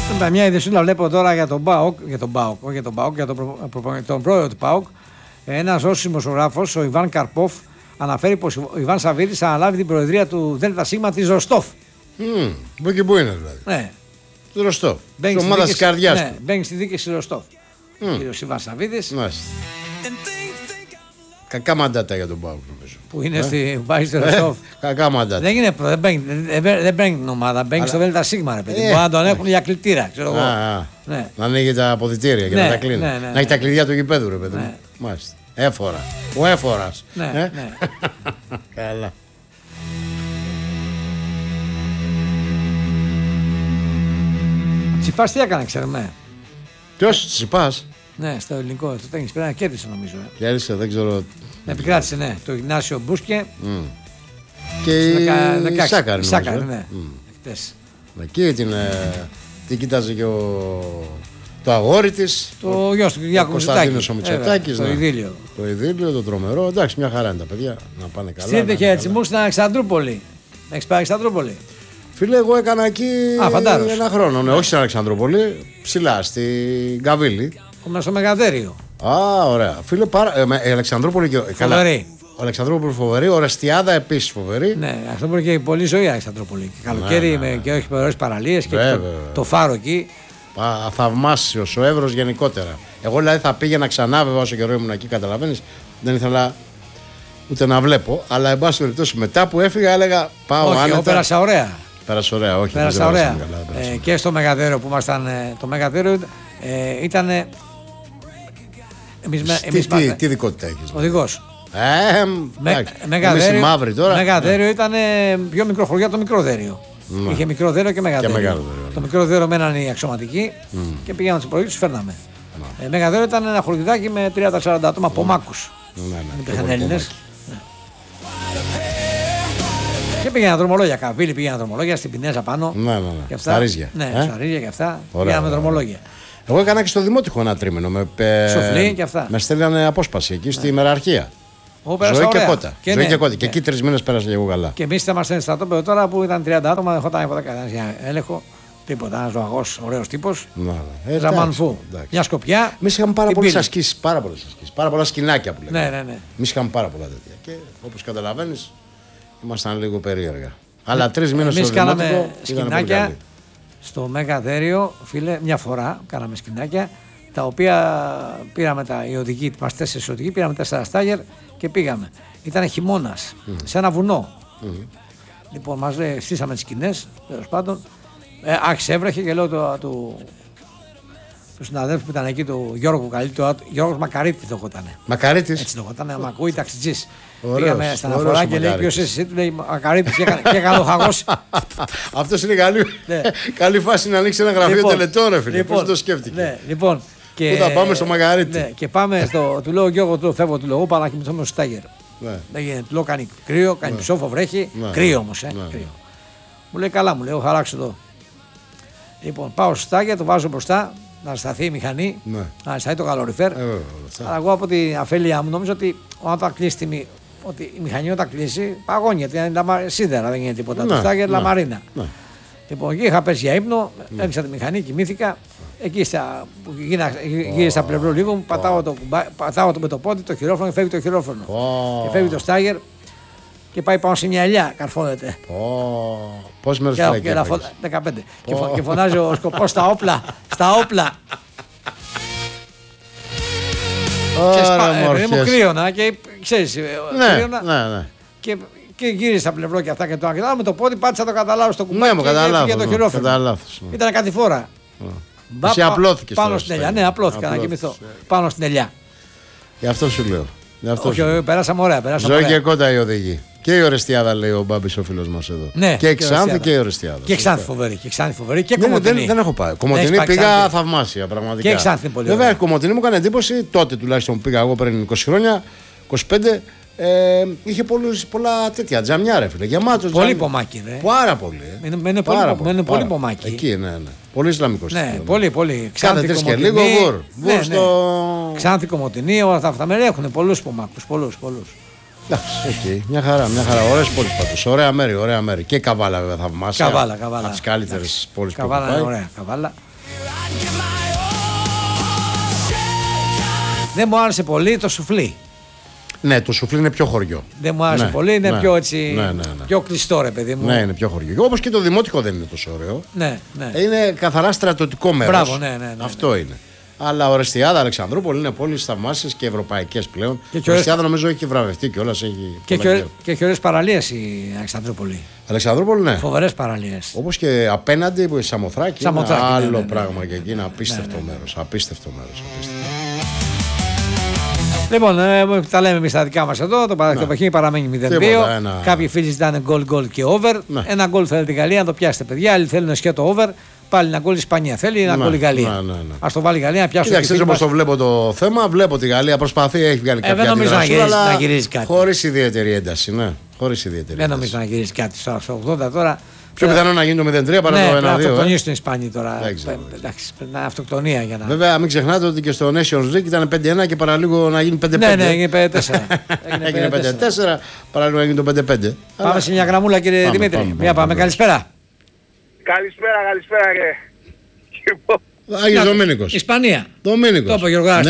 Μια ειδησούλα βλέπω τώρα για τον ΠΑΟΚ, για τον πρόεδρο του ΠΑΟΚ. Ένας ως δημοσιογράφος, ο Ιβάν Καρπόφ, αναφέρει πως ο Ιβάν Σαββίδης θα αναλάβει την προεδρία του ΔΣ της Ροστόφ. Που και πού είναι δηλαδή. Ναι. Του Ροστόφ. Της ομάδας της καρδιάς του. Μπαίνει στη δίκηση Ροστόφ. Κύριος Ιβάν Σαββίδης. Κακά μαντάτα για τον ΠΑΟΚ νομίζω. Που είναι στη βάση του Ροστόφ. Κακά μαντάτα. Δεν μπαίνει την ομάδα, μπαίνει στο ΔΣ, ρε παιδί. Μπορεί να τον έχουν για κλητήρα, ξέρω εγώ. Να ανοίγει τα αποδυτήρια και να τα κλείνει. Να έχει τα κλειδιά του γηπέδου, ρε παιδί. Μάλιστα. Έφορα. Ο έφορας. Ναι. Καλά. Τσιπάς τι έκανε, ξέρουμε. Ποιος Τσιπάς? Ναι, στο ελληνικό. Το τένις πρέπει να κέρδισε νομίζω. Κέρδισε, δεν ξέρω. Επικράτησε, ναι. Το Γνάσιο Μπούσκε. Και η Σάκαρη. Ναι. Χτες. Εκεί την κοίταζε και το αγόρι της. Το γιος του Κυριάκου Μητσοτάκης. Το Ιδίλιο. Το Ιδίλιο, το τρομερό. Εντάξει, μια χαρά είναι τα παιδιά. Να πάνε καλά. Στείλτε χαιρετισμούς στην Αλεξανδρούπολη. Έχεις πάει Αλεξανδρούπολη? Φίλε, εγώ έκανα εκεί ένα χρόνο. Ναι, όχι στην Αλεξανδρούπολη, ψηλά, στην Καβίλη. Στο Μεγαδέριο. Ωραία. Φίλε, η Αλεξανδρούπολη και. Φοβερή. Ο Αλεξανδρούπολη φοβερή, ο Ρεστιάδα επίσης φοβερή. Ναι, Αλεξανδρούπολη και πολύ ζωή Αλεξανδρούπολη. Και καλοκαίρι και όχι ωραίες παραλίες και το φάρο εκεί. Θαυμάσιος ο Εύρος γενικότερα. Εγώ δηλαδή θα πήγαινα ξανά, βέβαια, όσο καιρό ήμουν εκεί, καταλαβαίνεις. Δεν ήθελα ούτε να βλέπω, αλλά εν πάση περιπτώσει μετά που έφυγα έλεγα πάω άνετα. Εγώ πέρασα ωραία. Πέρασα ωραία, όχι. Πέρασα ωραία. Και στο Μεγαδέριο που ήμασταν. Το Μεγαδέριο ήταν. Τι δικότητα έχεις? Οδηγός. Μεγαδέριο μαύρη τώρα. Μεγαδέριο ήταν πιο μικρό χωριό από το μικρό δέριο. Είχε μικρό δέριο και Μεγαδέριο. Το μικρό δέριο μέναν οι αξιωματικοί και πήγαμε στους πρωί, τους φέρναμε. Μεγαδέριο ήταν ένα χωριδάκι με 30-40 άτομα από μάκους. Δεν υπήρχαν Έλληνες. Και πήγαινα δρομολόγια. Καβίλη πήγαινα δρομολόγια στην Πινέζα πάνω. Στα Ρίζια. Ναι, στα Ρίζια και αυτά. Πήγαμε δρομολόγια. Εγώ έκανα και στο Δημότυχο ένα τρίμηνο. Σοφλή και αυτά. Με στέλνανε απόσπαση εκεί στη Μεραρχία. Ζωή και κότα. Ζωή και κότα. Και εκεί 3 μήνες πέρασα και εγώ καλά. Και εμείς ήμασταν στο στρατόπεδο τώρα που ήταν 30 άτομα, δεν χωράγανε ποτέ για έλεγχο. Τίποτα. Ένα ζωαγός, ωραίος τύπος. Ζαμανφού. Μια σκοπιά. Εμείς είχαμε πάρα πολλές ασκήσεις. Πάρα πολλά σκηνάκια που λέγαμε. Ναι. Εμείς είχαμε πάρα πολλά τέτοια. Και όπως καταλαβαίνεις, ήμασταν λίγο περίεργα. Αλλά 3 μήνες στο Δημότυχο σκηνάκια. Στο Μεγαδέριο, φίλε, μια φορά κάναμε σκηνάκια, τα οποία πήραμε οι οδηγοί, μας 4 οδηγοί, πήραμε 4 στάγερ και πήγαμε. Ήταν χειμώνας, σε ένα βουνό. Λοιπόν, μας στήσαμε τις σκηνές, τέλος πάντων. Άρχισε, έβρεχε και λέω του συναδέλφου που ήταν εκεί, του Γιώργου Καλή, Γιώργος Μακαρίτης το κότανε. Μακαρίτης. Έτσι το κότανε, με ακούει ταξιτζής. Πήγαμε στην αναφορά και λέει: ποιος είσαι εσύ, του λέει Μακαρίτης και έκανε ο χαγός. Αυτός είναι καλή φάση να ανοίξει ένα γραφείο τελετών, ρε φίλε. Πώς το σκέφτηκε. Λοιπόν, πού θα πάμε στο Μακαρίτη. Και πάμε του λέω Γιώργο, του φεύγω, του λέω πάω να κοιμηθώ στο στάγερ. Του λέω κάνει κρύο, κάνει ψόφο, βρέχει. Κρύο όμως. Μου λέει καλά, μου λέει, χαράξω εδώ. Λοιπόν, πάω στο στάγερ, το βάζω μπροστά. Να σταθεί η μηχανή, να σταθεί το καλοριφέρ. Αλλά εγώ από την αφέλεια μου νομίζω ότι όταν κλείσει ότι η μηχανή όταν κλείσει παγώνει, γιατί είναι σίδερα, δεν γίνεται τίποτα. Το στάγερ λαμαρίνα. Λοιπόν, εκεί είχα πέσει για ύπνο, έριξα τη μηχανή, κοιμήθηκα. Εκεί που γύρισα πλευρό λίγο, πατάω με το πόδι το χειρόφρονο και φεύγει το χειρόφρονο. Και φεύγει το στάγερ και πάει πάνω σε μια ελιά, καρφώνεται. Πόσες μέρες φυλακή? 15. Και φωνάζει ο σκοπός στα όπλα. Στα όπλα. Ωραία, μου κρύωνα και ξέρεις, ναι. Και γύρισε στα πλευρό και αυτά και το αγγελάω με το πόδι, πάτησα το καταλάβω στο κουμπάκι και έφυγε το χειρόφρονο. Ήταν κάτι φορά. Εσύ απλώθηκες πάνω στην ελιά. Ναι, απλώθηκα να κοιμηθώ. Πάνω στην ελιά. Γι' αυτό σου λέω. Όχι, περάσαμε ωραία. Ζωή και κότα η οδηγή. Και η Ορεστιάδα, λέει ο Μπάμπης ο φίλος μας εδώ. Ναι, και η Ξάνθη και η Ορεστιάδα. Και Ξάνθη φοβερή. Και Κομοτηνή. Δεν έχω πάει. Κομοτηνή πήγα θαυμάσια πραγματικά. Και Ξάνθη πολύ. Βέβαια, η Κομοτηνή μου έκανε εντύπωση τότε τουλάχιστον που πήγα εγώ πριν 20 χρόνια, 25. Είχε πολλά τέτοια τζαμιά, ρε φίλε. Γεμάτο. Πολύ πομάκι, ρε. Πάρα πολύ. Μένει πολύ πομάκι. Εκεί, ναι. Πολύ Ισλαμικό. Ναι, πολύ. Κάθε 3 και λίγο βουρ. Ξάνθη, Κομοτηνή, όλα αυτά με έχουν πολλούς πομάκους. Πολλούς. Εντάξει, μια χαρά. Ωραίες πόλεις πάντως. Ωραία μέρη. Και Καβάλα, βέβαια, θαυμάσια. Καβάλα. Από τις καλύτερες πόλεις που Καβάλα είναι ωραία. Καβάλα. Δεν μου άρεσε πολύ το σουφλί. Ναι, το σουφλί είναι πιο χωριό. Δεν μου άρεσε πολύ, είναι πιο έτσι. Πιο κλειστό, ρε παιδί μου. Ναι, είναι πιο χωριό. Όπως και το δημότικο δεν είναι τόσο ωραίο. Ναι. Είναι καθαρά στρατιωτικό μέρος. Μπράβο, ναι. Αυτό είναι. Αλλά Ορεστιάδα, Αλεξανδρούπολη είναι πόλεις θαυμάσιες και ευρωπαϊκές πλέον. Η Ορεστιάδα νομίζω έχει βραβευτεί κιόλας. Και έχει ωραίες παραλίες η Αλεξανδρούπολη. Αλεξανδρούπολη, ναι. Φοβερές παραλίες. Όπως και απέναντι που η Σαμοθράκη. Είναι άλλο ναι. πράγμα και εκεί είναι απίστευτο μέρος. Απίστευτο μέρος. Λοιπόν, τα λέμε εμείς τα δικά μας εδώ. Το παιχνίδι παραμένει 0-2. Κάποιοι φίλοι ζητάνε γκολ και over. Ένα γκολ θέλετε η Γαλλία, να το πιάσετε, παιδιά. Άλλοι θέλουν σκέτο over. Πάλι ένα γκολ η Ισπανία θέλει, ένα γκολ η Γαλλία. Ας το βάλει η Γαλλία να πιάσουμε. Κοιτάξτε, όπως το βλέπω το θέμα, βλέπω τη Γαλλία προσπαθεί, έχει βγάλει κάποια δεν νομίζω να γυρίζει κάτι. Χωρίς ιδιαίτερη ένταση. Ναι. Δεν νομίζω να γυρίζει κάτι στο 80 τώρα. Πιο πιθανό να γίνει το 0-3 παρά το 1-2. Να αυτοκτονήσουν οι Ισπανοί τώρα. Εντάξει, να αυτοκτονία για να. Βέβαια, μην ξεχνάτε ότι και στο Nations League ήταν 5-1 και παραλίγο να γίνει 5-5. Ναι, έγινε 5-4. Έγινε 5-4, παραλίγο να γίνει το 5-5. Πάμε σε μια γραμμούλα, κύριε Δημήτρη. Μια πάμε. Καλησπέρα. Καλησπέρα, Άγιος Δομήνικος. Ισπανία. Δομήνικος. Το είπε ο Γιωργάς.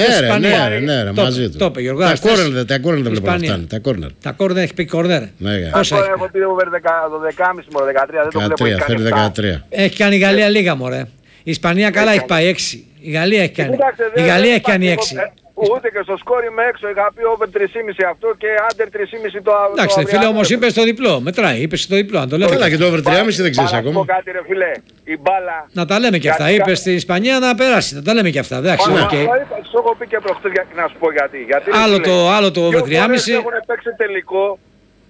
Ναι, μαζί του. Το είπε ο Γιωργάς. Τα κόρνερ δεν βλέπω να φτάνει. Τα κόρνερ έχει πει κόρνερ. Πόσα έχει? Έχω πει over 12,5 μωρέ, 13. Δεν το βλέπω. Θέλει 13. Έχει κάνει η Γαλλία λίγα μωρέ. Η Ισπανία καλά έχει πάει 6. Η Γαλλία έχει κάνει. Η Γαλλία έχει κάνει 6. Ούτε και στο σκόρ είμαι έξω. Είχα πει over 3,5 αυτό και under 3,5 το άλλο. Εντάξει, φίλε, όμως είπες το διπλό. Μετράει, είπες το διπλό. Αν το λέμε. Καλά, και το over 3,5 δεν ξέρεις ακόμα. Κάτι, ρε φίλε. Η μπάλα. Να τα λέμε και αυτά. Είπες στην Ισπανία να περάσει. Να τα λέμε και αυτά. Εντάξει, οκ. Σου έχω πει και προχτές να σου πω γιατί. Άλλο το over 3,5. Έχουν παίξει τελικό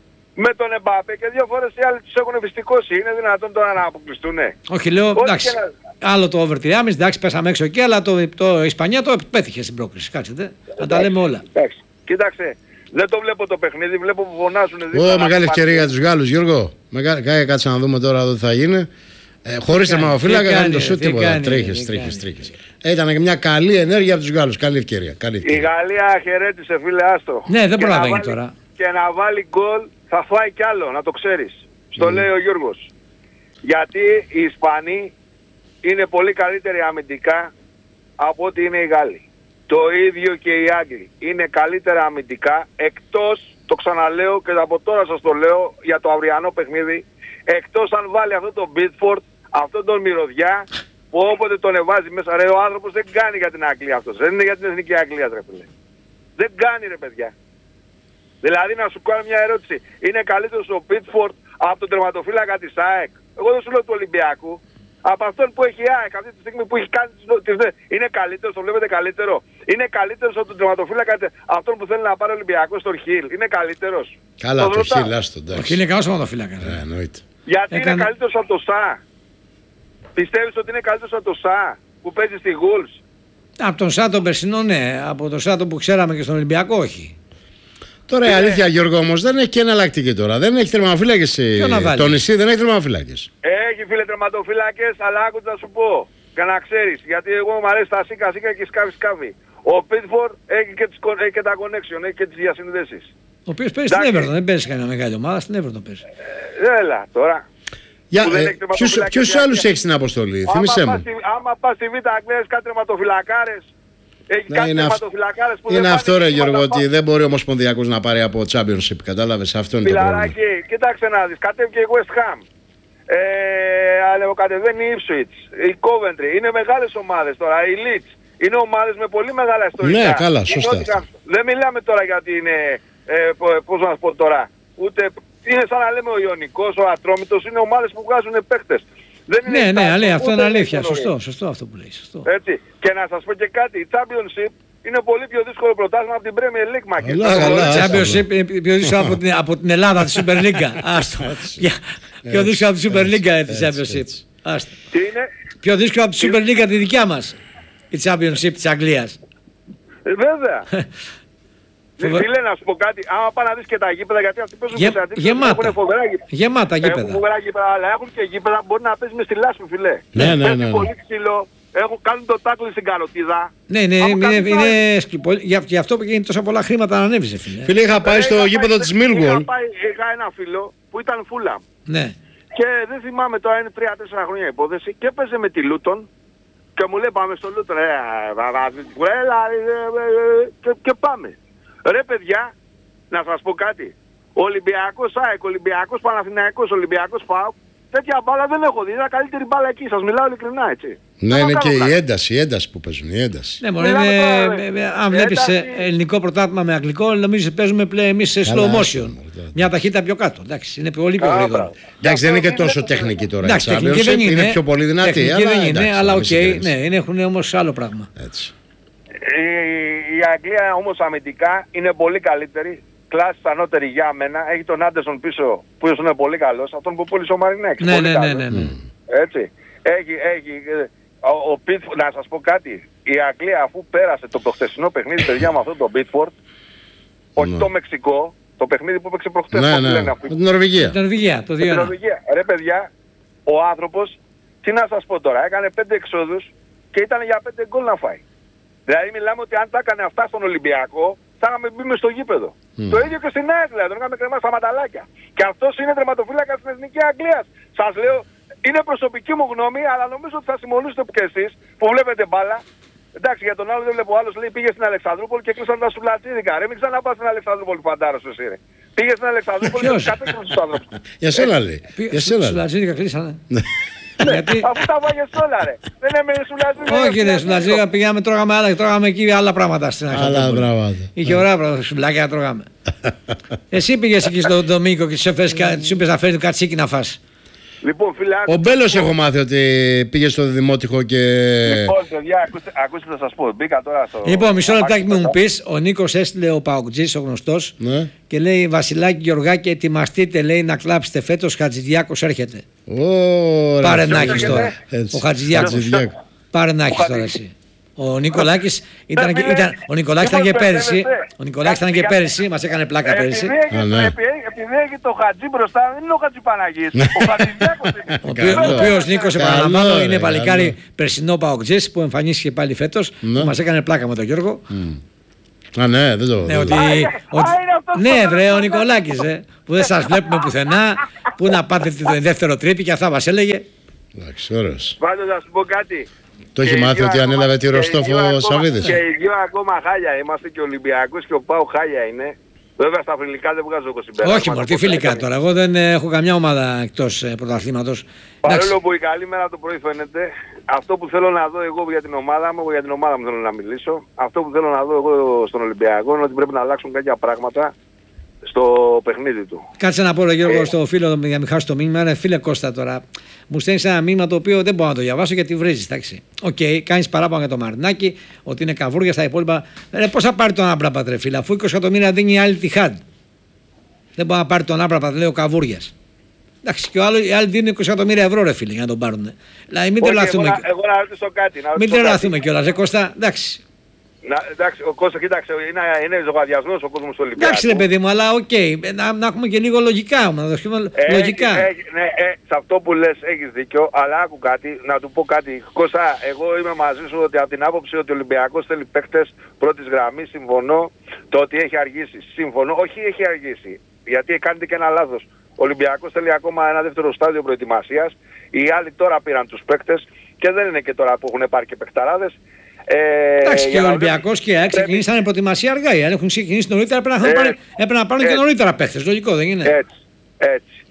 με τον Εμπάπε και 2 φορές οι άλλοι τους έχουν ευιστικώσει. Είναι δυνατόν τώρα να αποκλειστούνε? Όχι, λέω εντάξει. Άλλο το over 3,5, εντάξει, πέσαμε έξω εκεί, αλλά η Ισπανία το πέτυχε στην πρόκριση. Κάτσετε, να τα λέμε όλα. Εντάξει. Κοίταξε, δεν το βλέπω το παιχνίδι, βλέπω που φωνάζουν. Μεγάλη ευκαιρία για τους Γάλλους, Γιώργο. Κάτσε να δούμε τώρα εδώ τι θα γίνει. Χωρίς τερματοφύλακα κάνει το σούτ τίποτα. Τρίχες. Ήταν και μια καλή ενέργεια από τους Γάλλους. Καλή ευκαιρία. Η Γαλλία χαιρέτησε, φίλε, άστο. Ναι, δεν προλαβαίνει τώρα. Και να βάλει γκολ θα φάει κι άλλο, να το ξέρεις. Στο λέει ο Γιώργος. Γιατί οι Ισπανοί είναι πολύ καλύτεροι αμυντικά από ό,τι είναι οι Γάλλοι. Το ίδιο και οι Άγγλοι. Είναι καλύτερα αμυντικά, εκτός, το ξαναλέω και από τώρα σας το λέω για το αυριανό παιχνίδι, εκτός αν βάλει αυτό τον Μπίτφορντ, αυτόν τον μυρωδιά, που όποτε τον εβάζει μέσα, ρε, ο άνθρωπος δεν κάνει για την Αγγλία αυτός. Δεν είναι για την εθνική Αγγλία, ρε φίλε. Δεν κάνει, ρε παιδιά. Δηλαδή να σου κάνω μια ερώτηση. Είναι καλύτερος ο Μπίτφορντ από τον τερματοφύλακα της ΑΕΚ? Εγώ δεν σου λέω του Ολυμπιακού. Από αυτόν που έχει η ΑΕΚ αυτή τη στιγμή που έχει κάνει είναι καλύτερος, το βλέπετε καλύτερο? Είναι καλύτερος από τον τερματοφύλακα αυτόν που θέλει να πάρει ο Ολυμπιακός στο Χιλ? Είναι καλύτερος? Καλά, το Χιλ, άστο, εντάξει. Ο Χιλ είναι καλός τερματοφύλακας. Γιατί είναι καλύτερος από το Σα? Πιστεύεις ότι είναι καλύτερος από το Σα που παίζει στη Γουλς? Από τον Σα τον περσινό ναι, από τον Σα που ξέραμε και στον Ολυμπιακό όχι. Τώρα η αλήθεια, Γιώργο, όμως δεν έχει και εναλλακτική τώρα. Δεν έχει τερματοφύλακες. Το νησί δεν έχει τερματοφύλακες. Έχει, φίλε, τερματοφύλακες, αλλά άκουσα να σου πω. Και να ξέρεις, γιατί εγώ μου αρέσει τα σίκα και σκάβει. Ο Πίτφορντ έχει και τα connection, έχει και τις διασυνδέσεις. Ο οποίος παίζει στην Everton, δεν παίζει κανένα μεγάλη ομάδα, στην Everton παίζει. Έλα, τώρα. Ποιους άλλους έχεις στην αποστολή, θύμισέ μου. Άμα πας στη Β' Αγγλία, έχεις κάτι τερματοφυλακάρες. Είναι αυτό, ρε Γιώργο, ότι δεν μπορεί ο Ομοσπονδιακός να πάρει από Championship, κατάλαβες, αυτό είναι το πρόβλημα. Κοίταξε να δεις, κατέβηκε η West Ham, κατεβαίνει η Ipswich, η Coventry, είναι μεγάλες ομάδες τώρα, η Leeds, είναι ομάδες με πολύ μεγάλα ιστορικά. Ναι, καλά, σωστά. Δεν μιλάμε τώρα γιατί είναι, πώς να πω τώρα, ούτε, είναι σαν να λέμε ο Ιωνικός, ο Ατρόμητος, είναι ομάδες που βγάζουν παίχτες. Ναι, αλλά αυτό είναι αλήθεια. Σωστό αυτό που λέει. Έτσι. Και να σας πω και κάτι, η Championship είναι πολύ πιο δύσκολο πρωτάθλημα από την Premier League, Μακή. Η Championship είναι πιο δύσκολο από την Ελλάδα, τη Super League. Άστο. Πιο δύσκολο από τη Super League τη Championship. Τι είναι? Πιο δύσκολο από τη Super League τη δικιά μας. Η Championship της Αγγλίας. Βέβαια. Φίλε, να σου πω κάτι, άμα πάνε να δεις και τα γήπεδα, γιατί αυτοί παίζουν και σε αντίθεση, έχουν φοβερά γήπεδα. Γεμάτα γήπεδα. Έχουν φοβερά γήπεδα, αλλά έχουν και γήπεδα που μπορεί να παίζει με στη λάσπη, φιλέ. Ναι. Πολύ ξύλο, κάνουν το τάκλι στην καροτίδα. Ναι, είναι γι' αυτό που γίνει τόσα πολλά χρήματα να ανέβησε, φίλε. Φίλε, είχα πάει στο γήπεδο της Millwall. Είχα ένα φίλο που ήταν Fulham. Ναι. Και δεν θυμάμαι τώρα, είναι 3-4 χρόνια υπόθεση και έπαιζε με τη Luton Και μου λέει πάμε στο Λούτρο, και πάμε. Ρε παιδιά, να σας πω κάτι. Ολυμπιακός ΑΕΚ, Ολυμπιακός Παναθηναϊκός, Ολυμπιακός ΠΑΟΚ, τέτοια μπάλα δεν έχω δει. Είναι καλύτερη μπάλα εκεί, σας μιλάω ειλικρινά, έτσι. Ναι, είναι και η ένταση που παίζουν, η ένταση. Ναι, μωρέ, αν βλέπεις ελληνικό πρωτάθλημα με αγγλικό, νομίζω παίζουμε πλέον εμείς σε slow motion. Μια ταχύτητα πιο κάτω. Εντάξει, είναι πολύ πιο γρήγορο. Εντάξει, δεν είναι και τόσο τεχνική τώρα. Εντάξει, τεχνική δεν είναι. Είναι πιο πολύ δυνατή. Τεχνική δεν είναι, αλλά οκ, ναι, έχουν όμως άλλο πράγμα. Η Αγγλία όμως αμυντικά είναι πολύ καλύτερη. Κλάση ανώτερη για μένα. Έχει τον Άντερσον πίσω που είναι πολύ καλός. Αυτόν που πούλησε ο Μαρινέκης. Ναι. Έτσι. Έχει ο Πίτφορντ, να σας πω κάτι. Η Αγγλία αφού πέρασε το προχθεσινό παιχνίδι, παιδιά, με αυτό το Πίτφορντ, όχι το Μεξικό, το παιχνίδι που έπαιξε προχθές. Την Νορβηγία. Το 2-1. Ρε παιδιά, ο άνθρωπος, τι να σας πω τώρα, έκανε 5 εξόδους και ήταν για 5 γκολ να φάει. Δηλαδή μιλάμε ότι αν τα έκανε αυτά στον Ολυμπιακό, θα είχαμε μπει μες στο γήπεδο. Το ίδιο και στην ΑΕΚ, δηλαδή, τον είχαμε κρεμάσει στα ματαλάκια. Και αυτός είναι τερματοφύλακας της Εθνικής Αγγλίας. Σας λέω, είναι προσωπική μου γνώμη, αλλά νομίζω ότι θα συμφωνήσετε και εσείς που βλέπετε μπάλα. Εντάξει, για τον άλλο δεν βλέπω, ο άλλος λέει πήγε στην Αλεξανδρούπολη και κλείσαν τα σουλατσίδικα. Ρε, μην ξαναπάς στην Αλεξανδρούπολη, φαντάρος εσύ, ρε. Πήγε στην Αλεξανδρούπολη και κατέξαν τους άνθρωπους. Για σένα λέει. Σουλατσίδικα κλείσανε. Αφού τα βάγες όλα, ρε. Δεν έμενε σουλατσίδικα. Όχι, ρε, σουλατσίδικα πήγαμε, τρώγαμε εκεί άλλα πράγματα στην Αλεξανδρούπολη. Είχε ωραία πράγματα, σουβλάκια να τρώγαμε. Εσύ πήγες εκεί στον Ντομίκο και τους είπες να φέρει το κατσίκι να φας. Λοιπόν, φίλε, ο Μπέλος έχω μάθει ότι πήγε στο Δημότυχο και... Λοιπόν, παιδιά, ακούστε να σας πω. Μπήκα τώρα στο... Λοιπόν, μισό λεπτάκι μου πεις. Ο Νίκος έστειλε ο Παοκτζής, ο γνωστός, και λέει Βασιλάκη Γεωργάκη, ετοιμαστείτε, λέει, να κλάψετε φέτος, Χατζηδιάκος έρχεται. Πάρε να έχεις τώρα. Ο Χατζηδιάκος. Πάρε να έχεις τώρα εσύ. Ο Νικολάκης ήταν και πέρυσι. Ο Νικολάκης ήταν και πέρυσι, μας έκανε πλάκα πέρυσι. Επειδή έχει το Χατζή μπροστά, δεν είναι ο Χατζηπαναγής. Ο Χατζηδιάκος είναι. Ο οποίος Νίκος, επαναλαμβάνω, είναι παλικάρι περσινό Παοκτζής που εμφανίστηκε πάλι φέτος. Μας έκανε πλάκα με τον Γιώργο. Α, ναι, δεν το... Ναι, βρε, ο Νικολάκης, που δεν σας βλέπουμε πουθενά, που να πάτε το δεύτερο τρίπι και αυτά μας έλεγε. Εντάξει, ωραίος. Πάντως να σου πω κάτι. Το έχει μάθει ότι ανέλαβε τη Ροστόφο ο Σαββίδης. Και οι δύο ακόμα χάλια είμαστε, και ο Ολυμπιακός και ο ΠΑΟ χάλια είναι. Βέβαια στα φιλικά δεν βγάζω εγώ συμπέρασμα. Όχι μόνο, τι φιλικά τώρα. Εγώ δεν έχω καμιά ομάδα εκτός πρωταθλήματος. Παρόλο που η καλή μέρα το πρωί φαίνεται, αυτό που θέλω να δω εγώ για την ομάδα μου, για την ομάδα μου θέλω να μιλήσω, αυτό που θέλω να δω εγώ στον Ολυμπιακό είναι ότι πρέπει να αλλάξουν κάποια πράγματα στο παιχνίδι του. Κάτσε να πω, ρε Γιώργο, στο φίλο για να μην χάσω το μήνυμα. Ρε φίλε Κώστα, τώρα μου στέλνεις ένα μήνυμα το οποίο δεν μπορώ να το διαβάσω γιατί βρίζεις. Εντάξει. Οκ, κάνεις παράπονα για το Μαρινάκι, ότι είναι καβούρια στα υπόλοιπα. Πώς θα πάρει τον Άμπραμπατ, ρε φίλε, αφού 20 εκατομμύρια δίνει η άλλη τη Χάντ. Δεν μπορεί να πάρει τον Άμπραμπατ, λέει ο Καβούριας. Εντάξει, και οι άλλοι δίνουν 20 εκατομμύρια ευρώ, ρε φίλε, για να τον πάρουν. Δηλαδή μην τρελαθούμε. Εγώ να ρωτήσω κάτι. Μην τρελαθούμε κιόλας, ρε Κώστα, εντάξει. Εντάξει, ο Κώστα, κοίταξε, είναι ζωγαδιασμένος ο κόσμος του Ολυμπιακού. Εντάξει ρε παιδί μου, αλλά οκ, να έχουμε και λίγο λογικά, να δώσουμε λογικά. Ναι, σε αυτό που λες έχεις δίκιο, αλλά άκου κάτι, να του πω κάτι. Κώστα, εγώ είμαι μαζί σου ότι από την άποψη ότι ο Ολυμπιακός θέλει παίκτες πρώτης γραμμής, συμφωνώ. Το ότι έχει αργήσει, συμφωνώ. Όχι, έχει αργήσει, γιατί κάνετε και ένα λάθος. Ο Ολυμπιακός θέλει ακόμα ένα δεύτερο στάδιο προετοιμασίας. Οι άλλοι τώρα πήραν τους παίκτες και δεν είναι και τώρα που έχουν πάρει και παικταράδες. Εντάξει, και ο Ολυμπιακός και η ΑΕΚ ξεκινήσανε προετοιμασία αργά. Αν έχουν ξεκινήσει νωρίτερα έπρεπε να πάρουν και νωρίτερα παίχτες. Λογικό δεν είναι? Έτσι.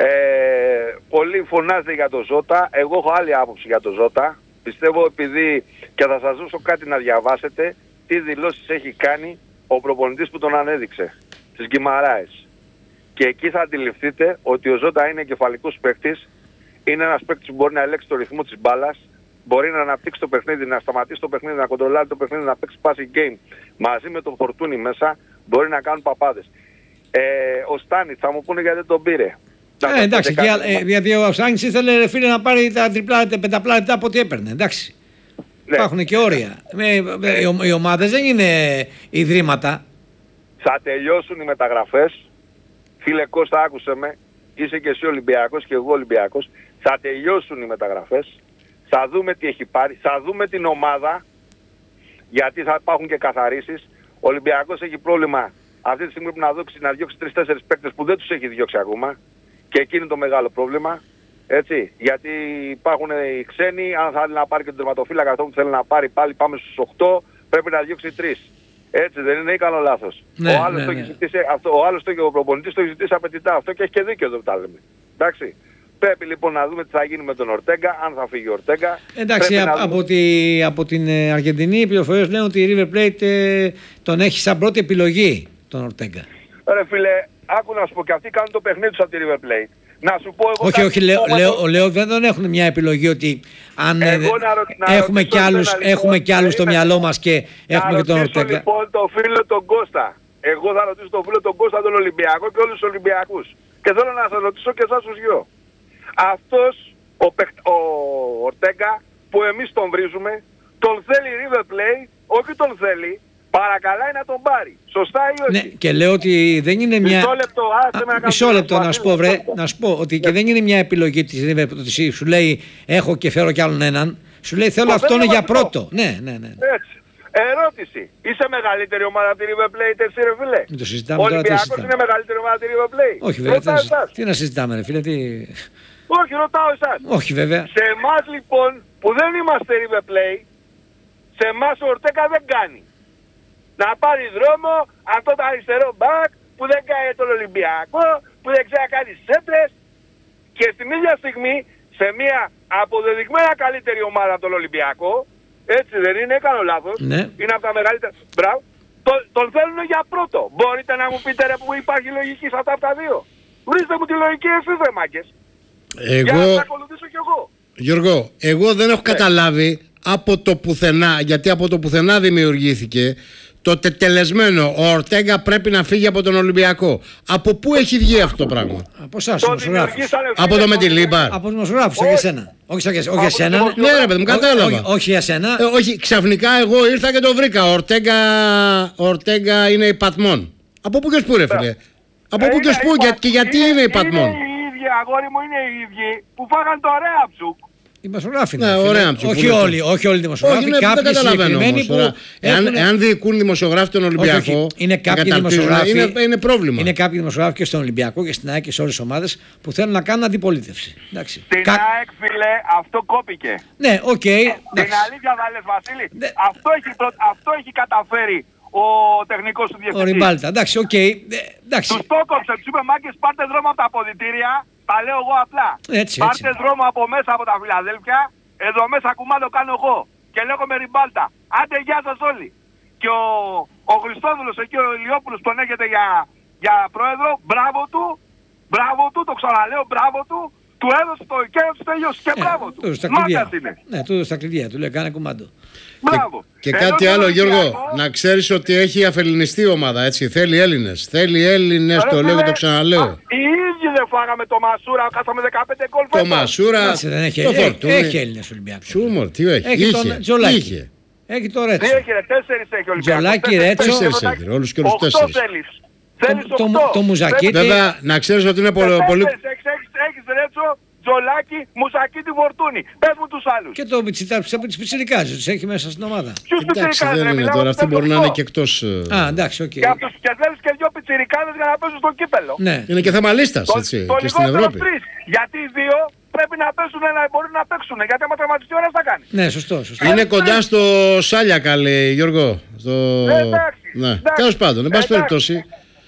Πολλοί φωνάζετε για το Ζώτα. Εγώ έχω άλλη άποψη για το Ζώτα. Πιστεύω επειδή, και θα σας δώσω κάτι να διαβάσετε, τι δηλώσεις έχει κάνει ο προπονητής που τον ανέδειξε στις Γκιμαράες. Και εκεί θα αντιληφθείτε ότι ο Ζώτα είναι κεφαλικός παίκτης. Είναι ένας παίκτης που μπορεί να ελέγξει το ρυθμό της μπάλας. Μπορεί να αναπτύξει το παιχνίδι, να σταματήσει το παιχνίδι, να κοντρολάρει το παιχνίδι, να παίξει passing game. Μαζί με τον Φορτούνι μέσα μπορεί να κάνουν παπάδες. Ο Στάνιτς θα μου πούνε γιατί δεν τον πήρε. Εντάξει, γιατί ο Στάνιτς ήθελε, ρε φίλε, να πάρει τα τριπλά, πενταπλά λεπτά από ό,τι έπαιρνε. Εντάξει. Ναι. Υπάρχουν και όρια. Οι ομάδες δεν είναι ιδρύματα. Θα τελειώσουν οι μεταγραφές. Φίλε Κώστα, άκουσε με. Είσαι και εσύ Ολυμπιακός και εγώ Ολυμπιακός. Θα τελειώσουν οι μεταγραφές. Θα δούμε τι έχει πάρει, θα δούμε την ομάδα, γιατί θα υπάρχουν και καθαρίσεις. Ο Ολυμπιακός έχει πρόβλημα αυτή τη στιγμή που να διώξει 3-4 παίκτες που δεν τους έχει διώξει ακόμα, και εκεί είναι το μεγάλο πρόβλημα. Έτσι, γιατί υπάρχουν οι ξένοι, αν θέλει να πάρει και τον τερματοφύλακα αυτό που θέλει να πάρει, πάλι πάμε στους 8, πρέπει να διώξει 3. Έτσι δεν είναι ή κάνω λάθος? Ναι, ο άλλος ο προπονητής το έχει ζητήσει απαιτητά αυτό και έχει και δίκιο εδώ που τα λέμε. Εντάξει. Πρέπει λοιπόν να δούμε τι θα γίνει με τον Ορτέγκα, αν θα φύγει ο Ορτέγκα. Εντάξει, από την Αργεντινή οι πληροφορίες λένε ότι η River Plate τον έχει σαν πρώτη επιλογή τον Ορτέγκα. Ρε φίλε, άκου να σου πω, και αυτοί κάνουν το παιχνίδι τους από τη River Plate. Να σου πω εγώ... Όχι, λέω δεν έχουν μια επιλογή ότι αν έχουμε κι άλλους στο μυαλό μας και έχουμε και τον Ορτέγκα. Να ρωτήσω λοιπόν τον φίλο τον Κώστα. Εγώ θα ρωτήσω τον φίλο τον Κώστα τον Ολυμπιακό και όλους τους Ολυμπιακούς. Και θέλω να σας ρωτήσω και εσάς τους δυο. Αυτός ο Ορτέγκα που εμείς τον βρίζουμε, τον θέλει η River Plate, όχι τον θέλει, παρακαλάει να τον πάρει. Σωστά ή όχι? Ναι, και λέω ότι δεν είναι μια... Μισό λεπτό να σου πω ότι και δεν είναι μια επιλογή της River Plate. Σου λέει έχω και φέρω κι άλλον έναν. Σου λέει θέλω αυτόν για πρώτο. Ναι. Έτσι. Ερώτηση. Είσαι μεγαλύτερη ομάδα από τη River Plate, εσύ ρε φίλε? Μην το συζητάμε Ο τώρα. Ολυμπιακός είναι μεγαλύτερη ομάδα από τη River Plate? Όχι βέβαια. Τι να συζητάμε ρε φίλε, Όχι, ρωτάω εσάς. Όχι βέβαια. Σε εμάς λοιπόν που δεν είμαστε River Plate, σε εμάς ο Ορτέγκα δεν κάνει. Να πάρει δρόμο αυτό το αριστερό μπακ που δεν κάνει τον Ολυμπιακό, που δεν ξέρει να κάνει σέντρες, και στην ίδια στιγμή σε μια αποδεδειγμένα καλύτερη ομάδα από τον Ολυμπιακό, έτσι δεν είναι, έκανα λάθος, ναι. Είναι από τα μεγαλύτερα, μπράβο, τον θέλουν για πρώτο. Μπορείτε να μου πείτε ρε που υπάρχει λογική σε αυτά τα δύο? Βρίστε μου τη λογική εσείς ρε μάκες. Για να τα ακολουθήσω κι εγώ. Γιώργο, εγώ δεν έχω καταλάβει από το πουθενά, γιατί από το πουθενά δημιουργήθηκε το τετελεσμένο ο Ορτέγκα πρέπει να φύγει από τον Ολυμπιακό. Από πού έχει βγει αυτό το πράγμα? Από εσάς τους δημοσιογράφους. Από το με τη Λίμπαρ. Από τους δημοσιογράφους, όχι εσένα. Όχι εσένα. Ναι ρε παιδί μου, κατάλαβα. Όχι εσένα. Όχι, ξαφνικά εγώ ήρθα και το βρήκα. Ο Ορτέγκα είναι υπατμόν. Από πού και σπού ρε φίλε? Από πού και σπού και γιατί είναι υπατμόν? Είναι οι ίδιοι, αγόρι μου, είναι οι ίδιοι που φάγαν το Ρέαμψουκ. Οι δημοσιογράφοι είναι. Ναι, ωραία, όχι όλοι οι δημοσιογράφοι. Όχι, κάποιοι συγκεκριμένοι που. Εάν διοικούν δημοσιογράφοι τον Ολυμπιακό. Είναι κάποιοι δημοσιογράφοι. Είναι πρόβλημα. Είναι κάποιοι δημοσιογράφοι και στον Ολυμπιακό και στην ΑΕΚ και σε όλες τις ομάδες που θέλουν να κάνουν αντιπολίτευση. Στην ΑΕΚ, φίλε, αυτό κόπηκε. Ναι, οκ. Την αλήθεια θα λες, Βασίλη. Αυτό έχει καταφέρει ο τεχνικός του διευθυντής. Ο Ριμπάλτα, εντάξει, οκ. Τους το κόψε, τους είπε μάγκες πάρτε δρόμο από τα αποδυτήρια, τα λέω εγώ απλά. Πάρτε δρόμο από μέσα από τα Φιλαδέλφια, εδώ μέσα κουμάντο κάνω εγώ. Και λέγομαι Ριμπάλτα. Άντε γεια σας όλοι. Και ο Χριστόδουλος εκεί, ο Ηλιόπουλος τον έχετε για πρόεδρο, μπράβο του, το ξαναλέω, μπράβο του. Του έδωσε το κέρδος, τελειώσει και μπράβο του. Μάκας είναι. Ναι, του έδωσε τα κλειδιά, του λέει κάνε κουμάντο. Και κάτι άλλο Γιώργο, να ξέρεις ότι έχει αφελληνιστεί η ομάδα, έτσι, θέλει Έλληνες. Θέλει Έλληνες, το λέω και το ξαναλέω. Οι ίδιοι δεν φάγαμε το Μασούρα, χάσαμε 15 γκολ φέτος. Το Μασούρα, το Φορτούνι. Έχει Έλληνες Ολυμπιακούς. Σούμορ, τι έχει, είχε. Έχει το Ρέτσο. Τι έχει ρε, 4 έχει ο Ολυμπιακός. Τζολάκι, Ρέτσο. 4 έχει, όλους και όλους 4. 8 θέλεις. Θέλεις 8. Το Μουζακίτη. Βέβαια, να ξέρεις ότι είναι πολύ... Έχεις Ρέτσο, Τζολάκι, Μουζακίτη, Φορτούνι. Πες μου τους άλλους. Και το Πιτσιρικάζ, τους έχει μέσα στην ομάδα. Ποιους πιτσιρικάδες δεν είναι τώρα, αυτοί μπορεί να είναι και εκτός... Α, εντάξει, οκ. Και θέλεις και 2 πιτσιρικάδες για να παίζουν στο κύπελο. Ναι. Είναι και θέμα λίστας, έτσι, και στην Ευρώπη. Γιατί οι 2 πρέπει να παίζουν, να μπορούν να παίξουν. Γιατί άμα τραυματιστεί ο ένας θα κάνει. Ναι, σωστό. Είναι κοντά στο Σάλιακα, λέει Γιώργο. Ναι. Τέλος πάντων, εν πάση περιπτώσει.